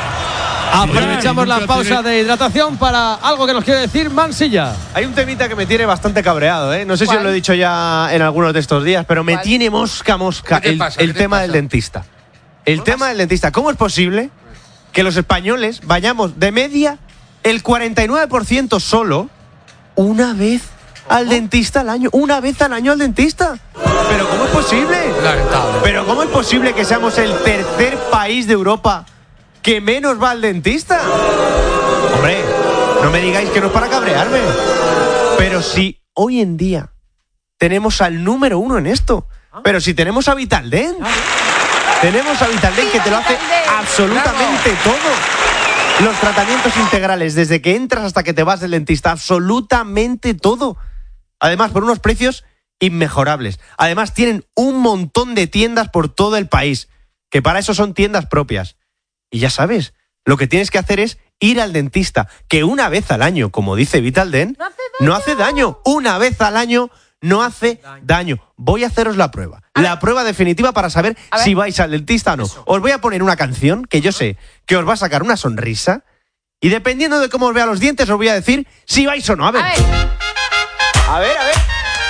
Aprovechamos la pausa de hidratación para algo que nos quiere decir Mansilla. Hay un temita que me tiene bastante cabreado, ¿eh? No sé ¿Cuál? si os lo he dicho ya en algunos de estos días, pero me ¿Cuál? tiene mosca mosca el, el tema del dentista. El tema del dentista. ¿Cómo es posible que los españoles vayamos de media el cuarenta y nueve por ciento solo una vez al dentista al año? Una vez al año al dentista. ¿Pero cómo es posible? Lamentable. ¿Pero cómo es posible que seamos el tercer país de Europa que menos va al dentista? Hombre, no me digáis que no es para cabrearme. Pero si hoy en día tenemos al número uno en esto, pero si tenemos a Vitaldent, tenemos a Vitaldent que te lo hace absolutamente todo. Los tratamientos integrales, desde que entras hasta que te vas del dentista, absolutamente todo. Además, por unos precios inmejorables. Además, tienen un montón de tiendas por todo el país, que para eso son tiendas propias. Y ya sabes, lo que tienes que hacer es ir al dentista, que una vez al año, como dice Vitaldent, no hace daño. No hace daño. Una vez al año no hace daño. Voy a haceros la prueba. La prueba definitiva para saber si vais al dentista o no. Eso. Os voy a poner una canción que yo sé que os va a sacar una sonrisa y dependiendo de cómo os vea los dientes os voy a decir si vais o no. A ver. A ver, a ver. A ver,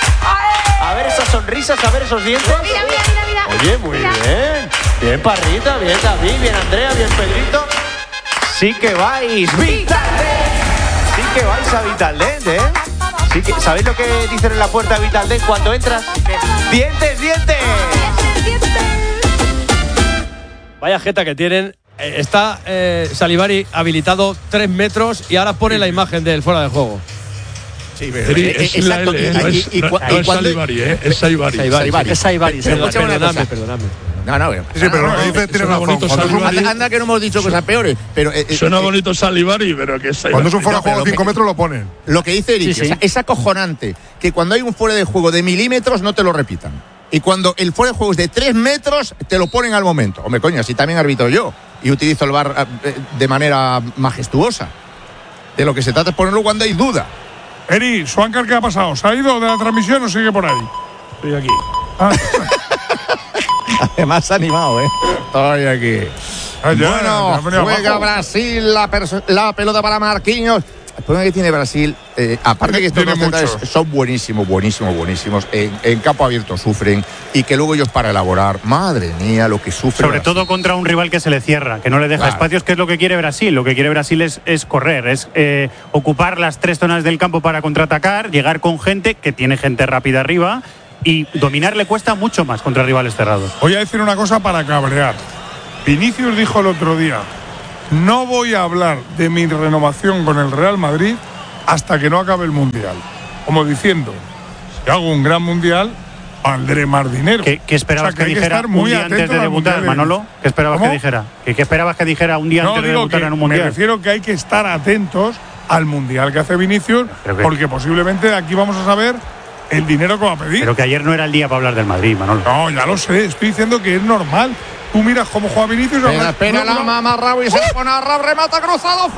a ver esas sonrisas, a ver esos dientes. Mira, mira, mira, mira. Oye, muy mira. bien. Bien Parrita, bien David, bien Andrea, bien Pedrito. Sí que vais. Vitaldent. Sí que vais a Vitaldent, ¿eh? Sí que, ¿sabéis lo que dicen en la puerta de Vitaldent cuando entras? ¡Dientes, dientes! Vaya jeta que tienen eh, está eh, Salivari habilitado tres metros y ahora pone la imagen del fuera de juego. Sí, pero Eri, es, es la L, no es, no, no es Salivari, ¿eh? Es Saivari. Es Saivari. Perdóname, perdóname. No, no, sí, sí, pero lo que dice tiene razón. Anda, anda que no hemos dicho cosas peores. Pero, eh, Suena eh, bonito Salivari, pero que es Saivari. Cuando es un fuera de juego de cinco metros lo ponen. Lo que dice Eric, Sí, sí. o sea, es acojonante que cuando hay un fuera de juego de milímetros no te lo repitan. Y cuando el fuera de juego es de tres metros, te lo ponen al momento. Hombre, coño, así también arbitro yo. Y utilizo el V A R eh, de manera majestuosa. De lo que se trata es ponerlo cuando hay duda. Eri, Swankar, ¿qué ha pasado? ¿Se ha ido de la transmisión o sigue por ahí? Estoy aquí. Ah. Además animado, ¿eh? Estoy aquí. Ah, ya, bueno, ya, ya, juega abajo. Brasil, la, la pelota para Marquinhos. El problema que tiene Brasil, eh, aparte que estos Tiene dos centrales muchos. son buenísimos, buenísimos, buenísimos. En, en campo abierto sufren y que luego ellos para elaborar, madre mía, lo que sufren. Sobre todo contra un rival que se le cierra, que no le deja Claro. espacios, que es lo que quiere Brasil. Lo que quiere Brasil es, es correr, es eh, ocupar las tres zonas del campo para contraatacar, llegar con gente, que tiene gente rápida arriba, y dominar le cuesta mucho más contra rivales cerrados. Voy a decir una cosa para cabrear. Vinicius dijo el otro día: no voy a hablar de mi renovación con el Real Madrid hasta que no acabe el Mundial. Como diciendo, si hago un gran Mundial, valdré más dinero. ¿Qué, qué esperabas O sea, que que, hay que dijera estar un muy día antes atentos de al debutar, Mundial, Manolo? ¿Qué esperabas ¿Cómo? que dijera? ¿Qué, qué esperabas que dijera un día No, antes de digo debutar que en un me Mundial? refiero que hay que estar atentos al Mundial que hace Vinicius, Pero que- porque posiblemente aquí vamos a saber el dinero que va a pedir. Pero que ayer no era el día para hablar del Madrid, Manolo. No, ya lo sé, estoy diciendo que es normal. Tú miras cómo juega Vinicius. Espera, espera, la mama Raúl y se pone a Raúl, remata cruzado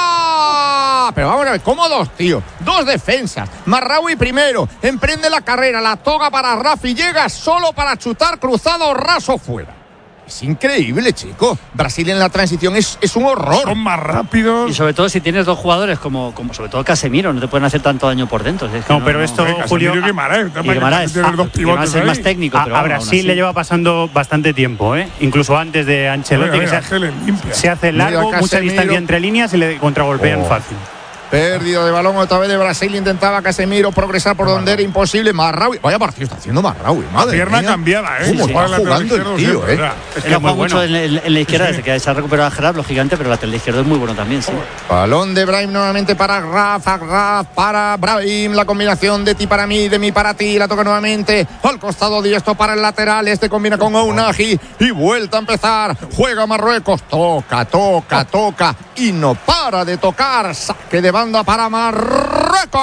fuera. Pero vamos a ver, ¿cómo dos, tío? Dos defensas. Marraui primero, emprende la carrera, la toca para Rafi, llega solo para chutar cruzado raso fuera. Es increíble, chico. Brasil en la transición es, es un horror. Son más rápidos. Y sobre todo si tienes dos jugadores como, como sobre todo Casemiro, no te pueden hacer tanto daño por dentro. Es que No, pero esto, Venga, Julio, Casemiro y Guimaraes, y Guimaraes, tienes ah, dos y pivotes Guimaraes es más ahí. técnico, a, pero a bueno, aún Brasil así. le lleva pasando bastante tiempo, ¿eh? Incluso antes de Ancelotti, Venga, que venga, se, Ángel, limpia. se hace Mira, largo, mucha Casemiro. distancia entre líneas y le contragolpean Oh. fácil. Pérdida de balón otra vez de Brasil. Intentaba Casemiro progresar por donde era imposible. Marraui. Vaya partido está haciendo Marraui. Madre Pierna mía. cambiada, ¿eh? ¿Cómo Sí, está sí. Juega jugando el lateral tío, izquierdo eh? siempre, Es Él que ha es muy jugado mucho bueno. en, en- en la izquierda, Sí, sí. desde que se ha recuperado a Gerard, lógicamente, pero el lateral izquierdo es muy bueno también, sí. Balón de Brahim nuevamente para Rafa, Rafa para Brahim, la combinación de ti para mí, de mí para ti, la toca nuevamente al costado diestro para el lateral, este combina con Ounahi y vuelta a empezar, juega Marruecos, toca, toca, toca y no para de tocar, saque de banda para Marruecos.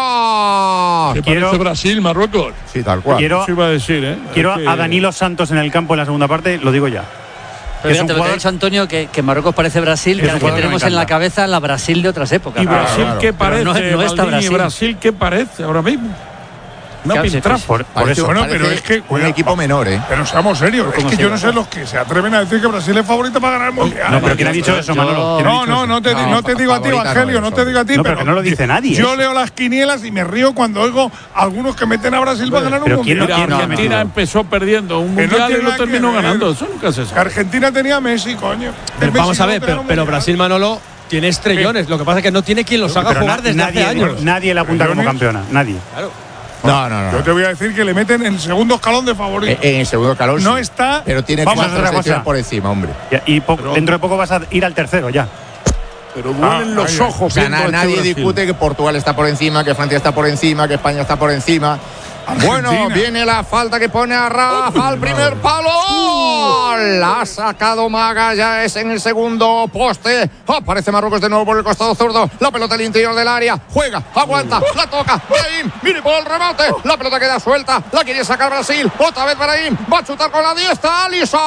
¿Qué Quiero- parece Brasil, Marruecos? Sí, tal cual. Quiero, Eso iba a decir, ¿eh? quiero Es que- a Danilo Santos en el campo en la segunda parte, lo digo ya. Pero Es un fíjate lo que ha jugador- dicho Antonio, que, que Marruecos parece Brasil, Es que, un que jugador que tenemos me en la encanta. cabeza la Brasil de otras épocas. ¿Y Brasil claro. qué Pero parece? no- no está Maldini, Brasil. Brasil, ¿qué parece ahora mismo? Una Claro, sí, pintrafa. Por, por Parece- eso. Bueno, parece pero es que un cuidado, equipo va. menor, ¿eh? Pero seamos serios, es ¿Cómo que se yo no llama? sé los que se atreven a decir que Brasil es favorita para ganar el Mundial. No, pero ¿quién ha dicho yo- eso, Manolo? ¿Quién ha No, dicho no, eso? no te, No, no te digo a ti, favorita no Evangelio, es, no te digo a ti, No, pero, pero que no lo dice nadie, Yo eso. leo las quinielas y me río cuando oigo a algunos que meten a Brasil para ganar un pero ¿quién Mundial. lo Mira, tiene Argentina metido? empezó perdiendo un Que no mundial tiene y lo nada que terminó ver. ganando. Eso nunca se Que sabe. Argentina tenía a Messi, coño. Pero Messi vamos a no ver, te pero, gana un pero mundial. Brasil, Manolo, tiene estrellones. Lo que pasa es que no tiene quien los haga Pero jugar na- desde nadie, hace años. nadie la apunta como Millones. campeona, nadie. No, no, Yo no. te voy a decir que le meten en el segundo escalón de favorito. Eh, En el segundo calor No sí. está- Pero tiene Vamos a cuatro hacer otra selecciones cosa. por encima, hombre. Y, y po- dentro de poco vas a ir al tercero ya. Pero duelen Ah, los ahí, ojos. O sea, viendo na- este nadie Brasil. discute que Portugal está por encima, que Francia está por encima, que España está por encima. Argentina. Bueno, viene la falta que pone a Rafa al primer palo. La ha sacado Magallanes en el segundo poste. Aparece Marruecos de nuevo por el costado zurdo. La pelota al interior del área. Juega, aguanta, la toca. Brahim, mire por el remate. La pelota queda suelta. La quiere sacar Brasil. Otra vez Brahim. Va a chutar con la diestra. Alisson.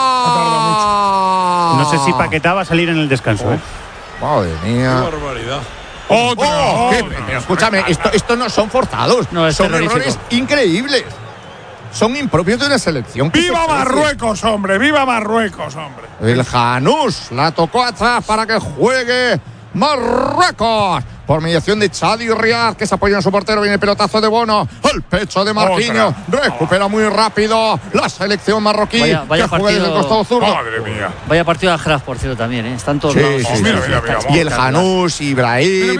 No sé si Paquetá va a salir en el descanso. ¿eh? Madre Qué mía. barbaridad. Otra, Oh, qué- otra. pero escúchame, esto, esto no son forzados, No, es son terrorífico. errores increíbles. Son impropios de una selección. que ¡Viva se precie. Marruecos, hombre! ¡Viva Marruecos, hombre! El Janús la tocó atrás para que juegue Marruecos. Por mediación de Chadi Riad, que se apoya en su portero. Viene el pelotazo de Bono. Al pecho de Marquinhos. Recupera muy rápido la selección marroquí. Vaya- vaya que juega desde el partido. costado zurdo. Madre mía. Vaya partido de Ajaraz, por cierto, también, ¿eh? Están todos Sí, lados. sí, Mira, sí, mira, sí. mira, Y el vamos. Janús, Ibrahim. Mira, mira, mira,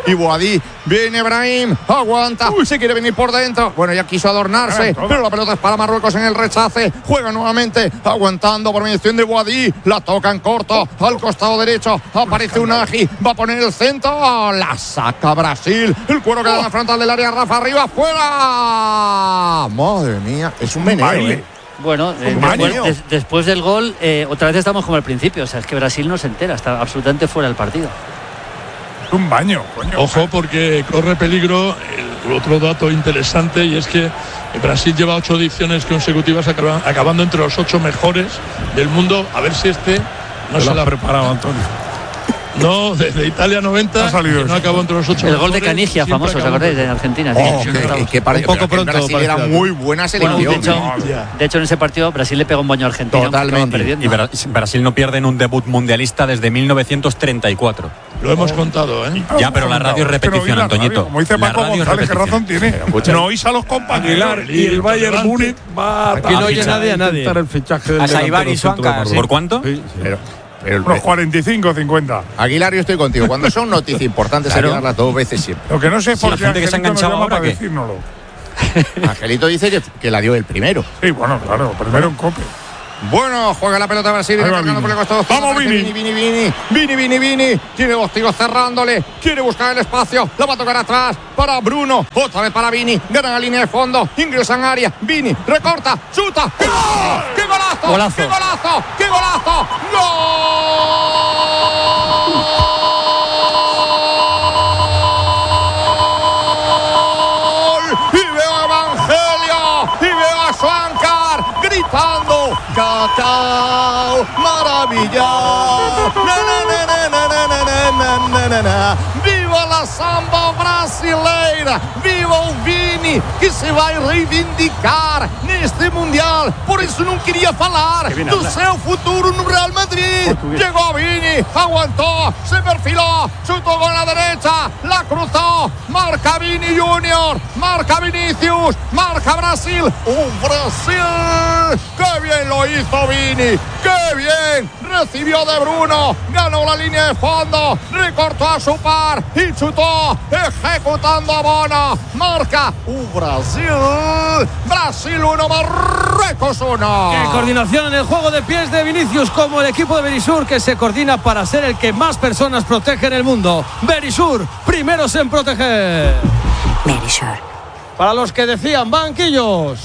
y Boadí. Viene Brahim, aguanta, Uy. se quiere venir por dentro. Bueno, ya quiso adornarse, pero la pelota es para Marruecos en el rechace. Juega nuevamente, aguantando por mediación de Boadí. La toca en corto, al costado derecho. Aparece Unagi, va a poner el centro. La saca Brasil. El cuero queda en la frontal del área. Rafa arriba, fuera. Madre mía, es un meneo, ¿eh? Bueno, eh, después, des, después del gol, eh, otra vez estamos como al principio. O sea, es que Brasil no se entera, está absolutamente fuera del partido. Un baño, coño. Ojo, porque corre peligro. El otro dato interesante, y es que Brasil lleva ocho ediciones consecutivas acaba, acabando entre los ocho mejores del mundo. A ver si este no se, se la ha preparado, Antonio. No, desde Italia noventa, no acabó entre los ocho. El gol de Canigia, famoso, ¿os acordáis? De Argentina. Oh, sí, que, que para, un poco pronto. Brasil era muy buena selección. Bueno, de, hecho, de hecho, en ese partido Brasil le pegó un baño a Argentina. Totalmente. Y Brasil no pierde en un debut mundialista desde mil novecientos treinta y cuatro. Lo hemos contado, ¿eh? Ya, pero la radio es repetición, Antoñito. Como dice Paco González, ¿qué razón tiene? No oís a los compañeros. Y el Bayern Múnich va a... Aquí no oye nadie a nadie. El fichaje del a Saibari y Suancar. ¿Por cuánto? Sí, pero... Pero, Unos cuarenta y cinco, cincuenta. Aguilar, yo estoy contigo. Cuando son noticias importantes, claro, hay que darlas dos veces siempre. Lo que no sé es si por qué Angelito que se ha enganchado no ahora para decírnoslo. Angelito dice que, que la dio el primero. Sí, bueno, claro, primero en Cope. Bueno, juega la pelota Brasil. Por el costado. Vamos, Vini. Vini, Vini, Vini. Vini, Vini, Vini. Tiene dos tiros cerrándole. Quiere buscar el espacio. La va a tocar atrás para Bruno. Otra vez para Vini. Gana la línea de fondo. Ingresa en área. Vini recorta. Chuta. ¡Qué gol! ¡Qué golazo! Golazo. ¡Qué golazo! ¡Qué golazo! ¡Gol! Y veo a Evangelio. Y veo a Suancar gritando. Cacao, maravilla. Na, na, na, na, na, na, na, na, na. Viva la samba brasileira. Viva o Vini, que se vai reivindicar neste Mundial. Por isso não queria falar do seu futuro no Real Madrid. Llegó Vini, aguantó, se perfiló, chutó con la derecha, la cruzó. Marca Vini Junior, marca Vinicius, marca Brasil. ¡Un Brasil! ¡Qué bien lo hizo Vini! ¡Qué bien! Recibió de Bruno, ganó la línea de fondo, recortó a su par y chutó, ejecutando a Bono. Marca un Brasil. Brasil uno, Marruecos uno. Qué coordinación en el juego de pies de Vinicius, como el equipo de Berisur, que se coordina para ser el que más personas protege en el mundo. Berisur, primeros en proteger. Berisur. Para los que decían banquillos.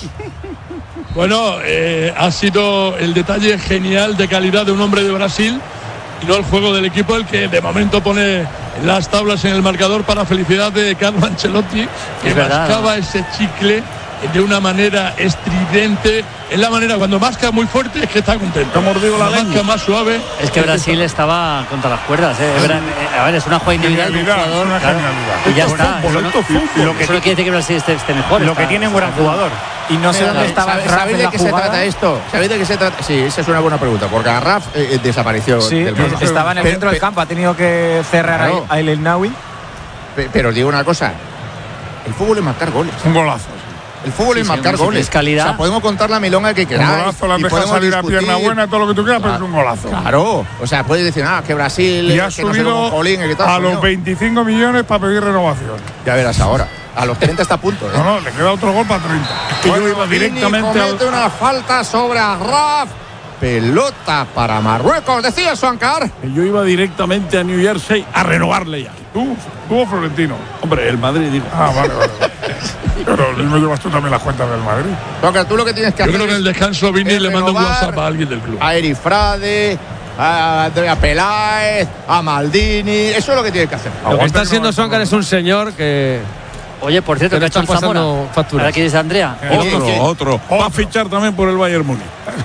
Bueno, eh, ha sido el detalle genial de calidad de un hombre de Brasil y no el juego del equipo el que de momento pone las tablas en el marcador, para felicidad de Carlo Ancelotti, que mascaba ese chicle de una manera estridente. Es la manera, cuando masca muy fuerte, es que está contento. Ha mordido la masca más suave. Es que Brasil estaba contra las cuerdas, ¿eh? A ver, es una jugada individual de un jugador, una claro, y ya está. Eso no, lo que, eso no quiere decir que Brasil esté, esté mejor. Lo está, que tiene un gran jugador. Y no sé dónde estaba Raf. ¿Sabéis de qué se trata esto? ¿Sabéis de qué se trata? Sí, esa es una buena pregunta, porque a Raf eh, desapareció. Sí, del estaba en el pero, centro del pero, campo, ha tenido que cerrar claro. a El Elnaoui. Pero os digo una cosa, el fútbol es marcar goles. Un golazo. El fútbol sí, es sí, marcar sí, goles. Es calidad. O sea, podemos contar la milonga que queráis. Un golazo, la dejas salir a pierna buena, todo lo que tú quieras, pero es un golazo. Claro. O sea, puedes decir, ah, que Brasil. Y ha que subido no sé, Jolín, que tal, a los veinticinco millones para pedir renovación. Ya verás ahora. A los treinta está a punto, ¿eh? No, no, le queda otro gol para treinta. Que bueno, yo iba directamente comete al... una falta sobre Raf. Pelota para Marruecos, decía Suancar. Yo iba directamente a New Jersey a renovarle ya. ¿Tú? ¿Tú o Florentino? Hombre, el Madrid, digo. Ah, vale, vale. Pero no llevas tú también las cuentas del Madrid. Suancar, tú lo que tienes que Yo hacer. Yo creo que en el descanso Vini le mando un WhatsApp a alguien del club. A Eri Frade, a Andrea Peláez, a Maldini. Eso es lo que tienes que hacer. Lo que está haciendo Suancar es un señor que. Oye, por cierto, que ha hecho el Zamora. Facturas. ¿Ahora quién es Andrea? Otro, otro. Va a fichar también por el Bayern Múnich.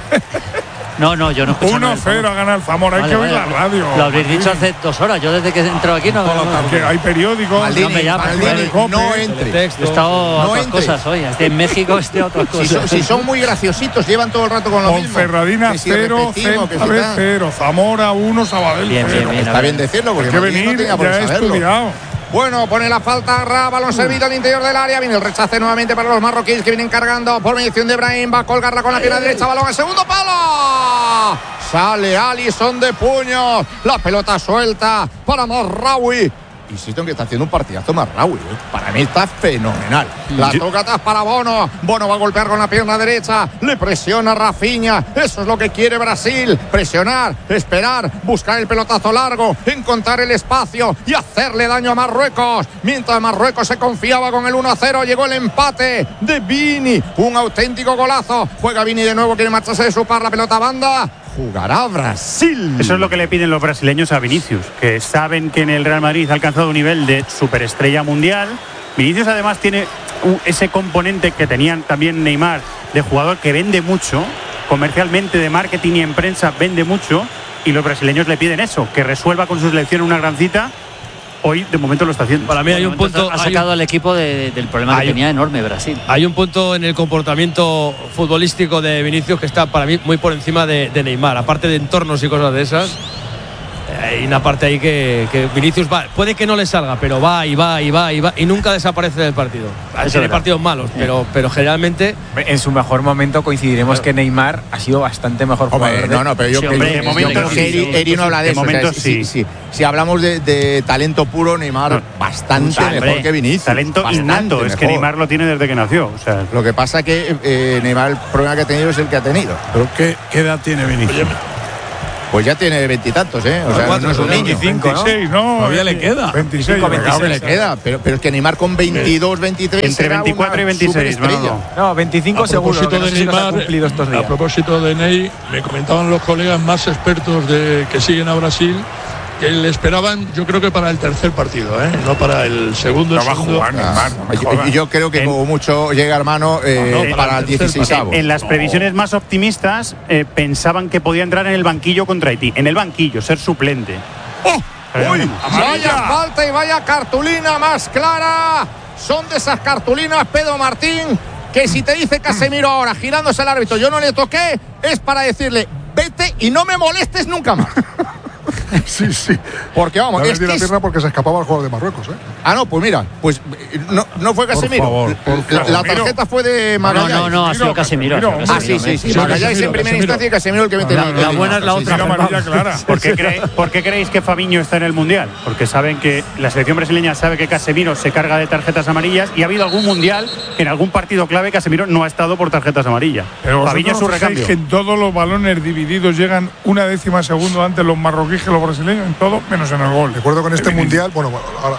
No, no, yo no escucho uno cero a ganar el Zamora. Vale, hay que vale, oír la radio. Lo habréis dicho hace dos horas. Yo desde que he entrado aquí no. no, no que hay periódicos. Maldini, no, ya, Maldini, no, no entre. He estado no otras entre. cosas hoy. Estoy en México, estoy a otras cosas. Si son, si son muy graciositos, llevan todo el rato con lo con mismo. Ferradina cero, Celta cero, Zamora uno, Sabadell bien, cero. Bien, bien, Está bien decirlo porque hay que venir, no ya he estudiado. Bueno, pone la falta, Ra, balón servido al interior del área. Viene el rechace nuevamente para los marroquíes que vienen cargando por mediación de Brahim. Va a colgarla con la pierna derecha, balón al segundo palo. Sale Alisson de puño. La pelota suelta para Marraoui. Insisto en que está haciendo un partidazo Mazraoui, ¿eh? Para mí está fenomenal. La toca atrás para Bono. Bono va a golpear con la pierna derecha. Le presiona Rafinha. Eso es lo que quiere Brasil. Presionar, esperar, buscar el pelotazo largo, encontrar el espacio y hacerle daño a Marruecos. Mientras Marruecos se confiaba con el uno a cero, llegó el empate de Vini. Un auténtico golazo. Juega Vini de nuevo, quiere marcharse de su par, la pelota banda. Jugará Brasil. Eso es lo que le piden los brasileños a Vinicius, que saben que en el Real Madrid ha alcanzado un nivel de superestrella mundial. Vinicius además tiene ese componente que tenían también Neymar, de jugador que vende mucho, comercialmente, de marketing y en prensa vende mucho, y los brasileños le piden eso, que resuelva con su selección una gran cita. Hoy de momento lo está haciendo. Para mí hay un punto. Ha sacado un, al equipo de, del problema que tenía enorme Brasil. Hay un punto en el comportamiento futbolístico de Vinicius que está para mí muy por encima de, de Neymar. Aparte de entornos y cosas de esas, hay una parte ahí que, que Vinicius va. Puede que no le salga, pero va y va y va y va y nunca desaparece del partido. Tiene partidos malos, pero, pero generalmente. En su mejor momento coincidiremos que Neymar ha sido bastante mejor jugador. Hombre, no, no, pero yo, sí, que, hombre, yo, de momento yo creo que Eri, Eri no habla de, de eso. Momento, o sea, sí. Si, si, si hablamos de, de talento puro, Neymar no, bastante hombre, mejor que Vinicius. Talento innato, es que Neymar lo tiene desde que nació. O sea, lo que pasa es que eh, Neymar el problema que ha tenido es el que ha tenido. ¿Pero qué, qué edad tiene Vinicius? Pues ya tiene veintitantos, ¿eh? O sea, cuatro, no es un niño. veintiséis, ¿no? Todavía le queda. veintiséis, claro que le queda. Pero, pero es que Neymar con veintidós, veintitrés. Entre veinticuatro y veintiséis. No, no. no, veinticinco a seguro. Propósito no de sé si Neymar, cumplido estos días. a propósito de Ney, me comentaban los colegas más expertos de, que siguen a Brasil que le esperaban, yo creo que para el tercer partido, ¿eh? No para el segundo. No va a jugar Neymar. Y yo creo que como mucho llega, hermano, eh, no, no, para el dieciseisavo. En las previsiones más optimistas eh, pensaban que podía entrar en el banquillo contra Haití. En el banquillo, ser suplente. ¡Oh! ¡Uy! Vaya falta y vaya cartulina más clara. Son de esas cartulinas, Pedro Martín, que si te dice Casemiro ahora, girándose al árbitro, yo no le toqué, es para decirle, vete y no me molestes nunca más. Sí, sí. Porque vamos, es este la es... pierna porque se escapaba el jugador de Marruecos, ¿eh? Ah, no, pues mira, pues no, no fue Casemiro. Por favor, por la, la tarjeta fue de Magallanes. No, no, no, ha sido Casemiro. Casemiro. Ah, sí, sí, sí. sí Magallanes en primera instancia y Casemiro el que mete la, la buena es la otra. Clara. ¿Por qué, cree, ¿Por qué creéis que Fabinho está en el Mundial? Porque saben que la selección brasileña sabe que Casemiro se carga de tarjetas amarillas y ha habido algún Mundial que en algún partido clave Casemiro no ha estado por tarjetas amarillas. Pero Fabinho es su recambio. Que en todos los balones divididos llegan una décima segundo antes los marroquíes que los brasileños, en todo, menos en el gol. De acuerdo con este mundial, bueno, bueno, ahora, ahora.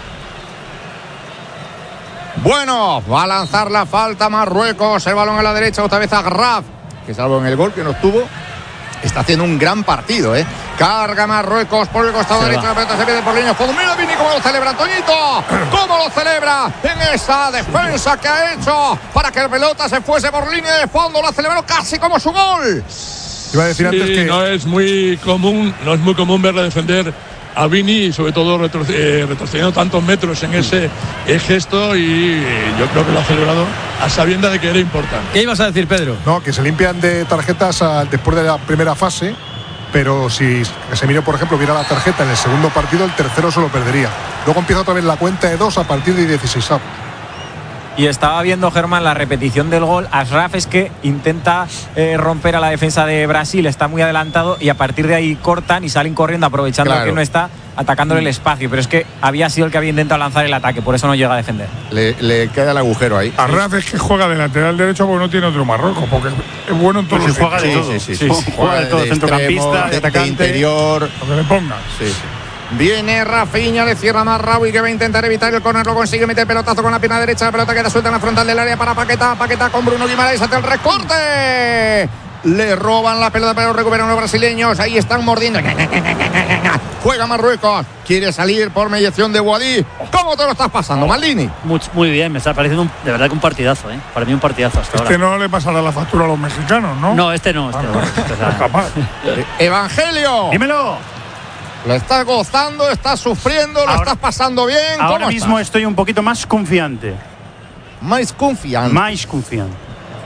Bueno, va a lanzar la falta Marruecos, el balón a la derecha, otra vez a Graf, que salvo en el gol que no tuvo, está haciendo un gran partido, ¿eh? Carga Marruecos por el costado derecho, la pelota se pide por línea. Mira Vini cómo lo celebra, Toñito, cómo lo celebra en esa defensa que ha hecho para que la pelota se fuese por línea de fondo, lo ha celebrado casi como su gol. Iba a decir sí, antes que no es muy común, no es muy común verle defender a Vini y sobre todo retro, eh, retrocediendo tantos metros en ese eh, gesto y eh, yo creo que lo ha celebrado a sabienda de que era importante. ¿Qué ibas a decir, Pedro? No, que se limpian de tarjetas a, después de la primera fase, pero si Casemiro, por ejemplo, viera la tarjeta en el segundo partido, el tercero se lo perdería. Luego empieza otra vez la cuenta de dos a partir de dieciséis. Y estaba viendo, Germán, la repetición del gol. Ashraf es que intenta eh, romper a la defensa de Brasil, está muy adelantado y a partir de ahí cortan y salen corriendo aprovechando claro. que no está, atacándole el espacio. Pero es que había sido el que había intentado lanzar el ataque, por eso no llega a defender. Le, le queda el agujero ahí. Ashraf es que juega de lateral derecho porque no tiene otro Marruecos, porque es bueno en todos pues los juega de todo. Sí, sí, sí, sí. sí. Juega de todo, centrocampista, de, de atacante, de interior, lo que le ponga. Sí, sí. Viene Rafinha, le cierra Mazraoui que va a intentar evitar el córner, lo consigue, mete el pelotazo con la pierna derecha, la pelota queda suelta en la frontal del área para Paquetá, Paquetá con Bruno Guimaraes ante el recorte. Le roban la pelota pero recuperan los brasileños, ahí están mordiendo. Juega Marruecos, quiere salir por mediación de Boadí. ¿Cómo te lo estás pasando, Maldini? Muy, muy bien, me está pareciendo un, de verdad que un partidazo, ¿eh? Para mí un partidazo hasta este ahora. Este no le pasará la factura a los mexicanos, ¿no? No, este no, este ah, no. Este no. capaz. Evangelio. Dímelo. Lo estás gozando, estás sufriendo, lo ahora, estás pasando bien. ¿Cómo ahora mismo estás? Estoy un poquito más confiante. Más confiante. Más confiante.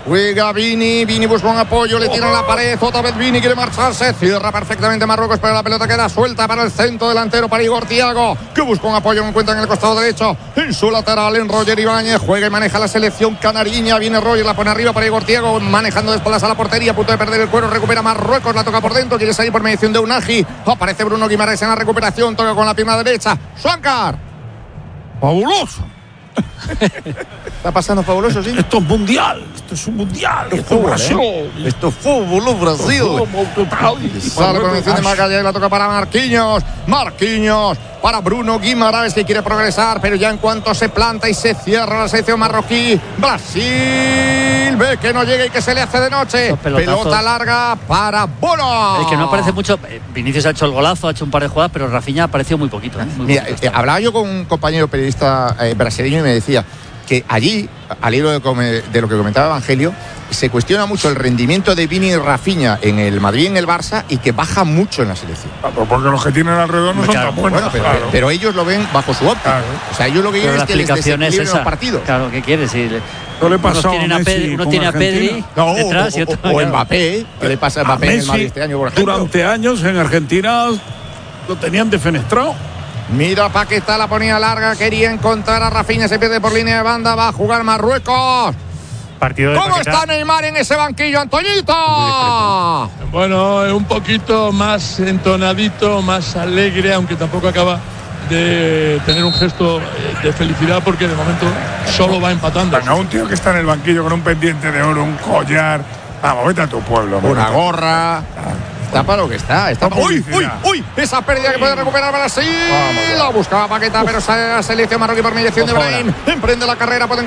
Juega Vini, Vini busca un apoyo, le tiran la pared, otra vez Vini quiere marcharse, cierra perfectamente Marruecos, pero la pelota queda suelta para el centro delantero, para Igor Thiago, que busca un apoyo, lo encuentra en el costado derecho, en su lateral, en Roger Ibáñez, juega y maneja la selección canariña, viene Roger, la pone arriba para Igor Thiago, manejando de espaldas a la portería, a punto de perder el cuero, recupera Marruecos, la toca por dentro, quiere salir por mediación de Unagi, aparece Bruno Guimaraes en la recuperación, toca con la pierna derecha, Swankar. ¡Fabuloso! Está pasando fabuloso, sí. Esto es mundial, esto es un mundial. Esto, esto es Brasil. ¿eh? Esto es fútbol, Brasil. Sale por mención de Magallanes, la toca para Marquinhos. Marquinhos para Bruno Guimaraes, que quiere progresar, pero ya en cuanto se planta y se cierra la selección marroquí, Brasil ve que no llega y que se le hace de noche. Pelota larga para Bono. El que no aparece mucho, Vinicius ha hecho el golazo, ha hecho un par de jugadas, pero Rafinha ha aparecido muy poquito. ¿eh? Muy Mira, poquito eh, hablaba yo con un compañero periodista eh, brasileño y me decía que allí, al hilo de, come, de lo que comentaba Evangelio, se cuestiona mucho el rendimiento de Vini y Rafinha en el Madrid y en el Barça y que baja mucho en la selección. Claro, porque los que tienen alrededor no claro, son tan buenos. Bueno, pero, claro. pero ellos lo ven bajo su óptica. Claro. O sea, ellos lo que quieren es que les desequilibren los partidos. Claro, ¿qué quieres? Si le, ¿Qué le pasó uno tiene a Pedri, uno tiene a Pedri no, detrás o, y otro. O, o Mbappé, ¿qué le pasa a Mbappé a en el Madrid este año, por ejemplo? Durante años en Argentina lo tenían defenestrado. Mira, Paquetá la ponía larga, quería encontrar a Rafinha, se pierde por línea de banda, va a jugar Marruecos. Partido de ¿Cómo Paquetá? está Neymar en ese banquillo, Antoñito? Bueno, es un poquito más entonadito, más alegre, aunque tampoco acaba de tener un gesto de felicidad porque de momento solo va empatando. Venga, un tío que está en el banquillo con un pendiente de oro, un collar. Vamos, vete a tu pueblo. Una gorra. Está para lo que está. está para... ¡Uy, uy, uy! Esa pérdida que puede recuperar Brasil. La buscaba Paquetá, pero sale la selección marroquí por mediación de Brahim. Emprende la carrera, pueden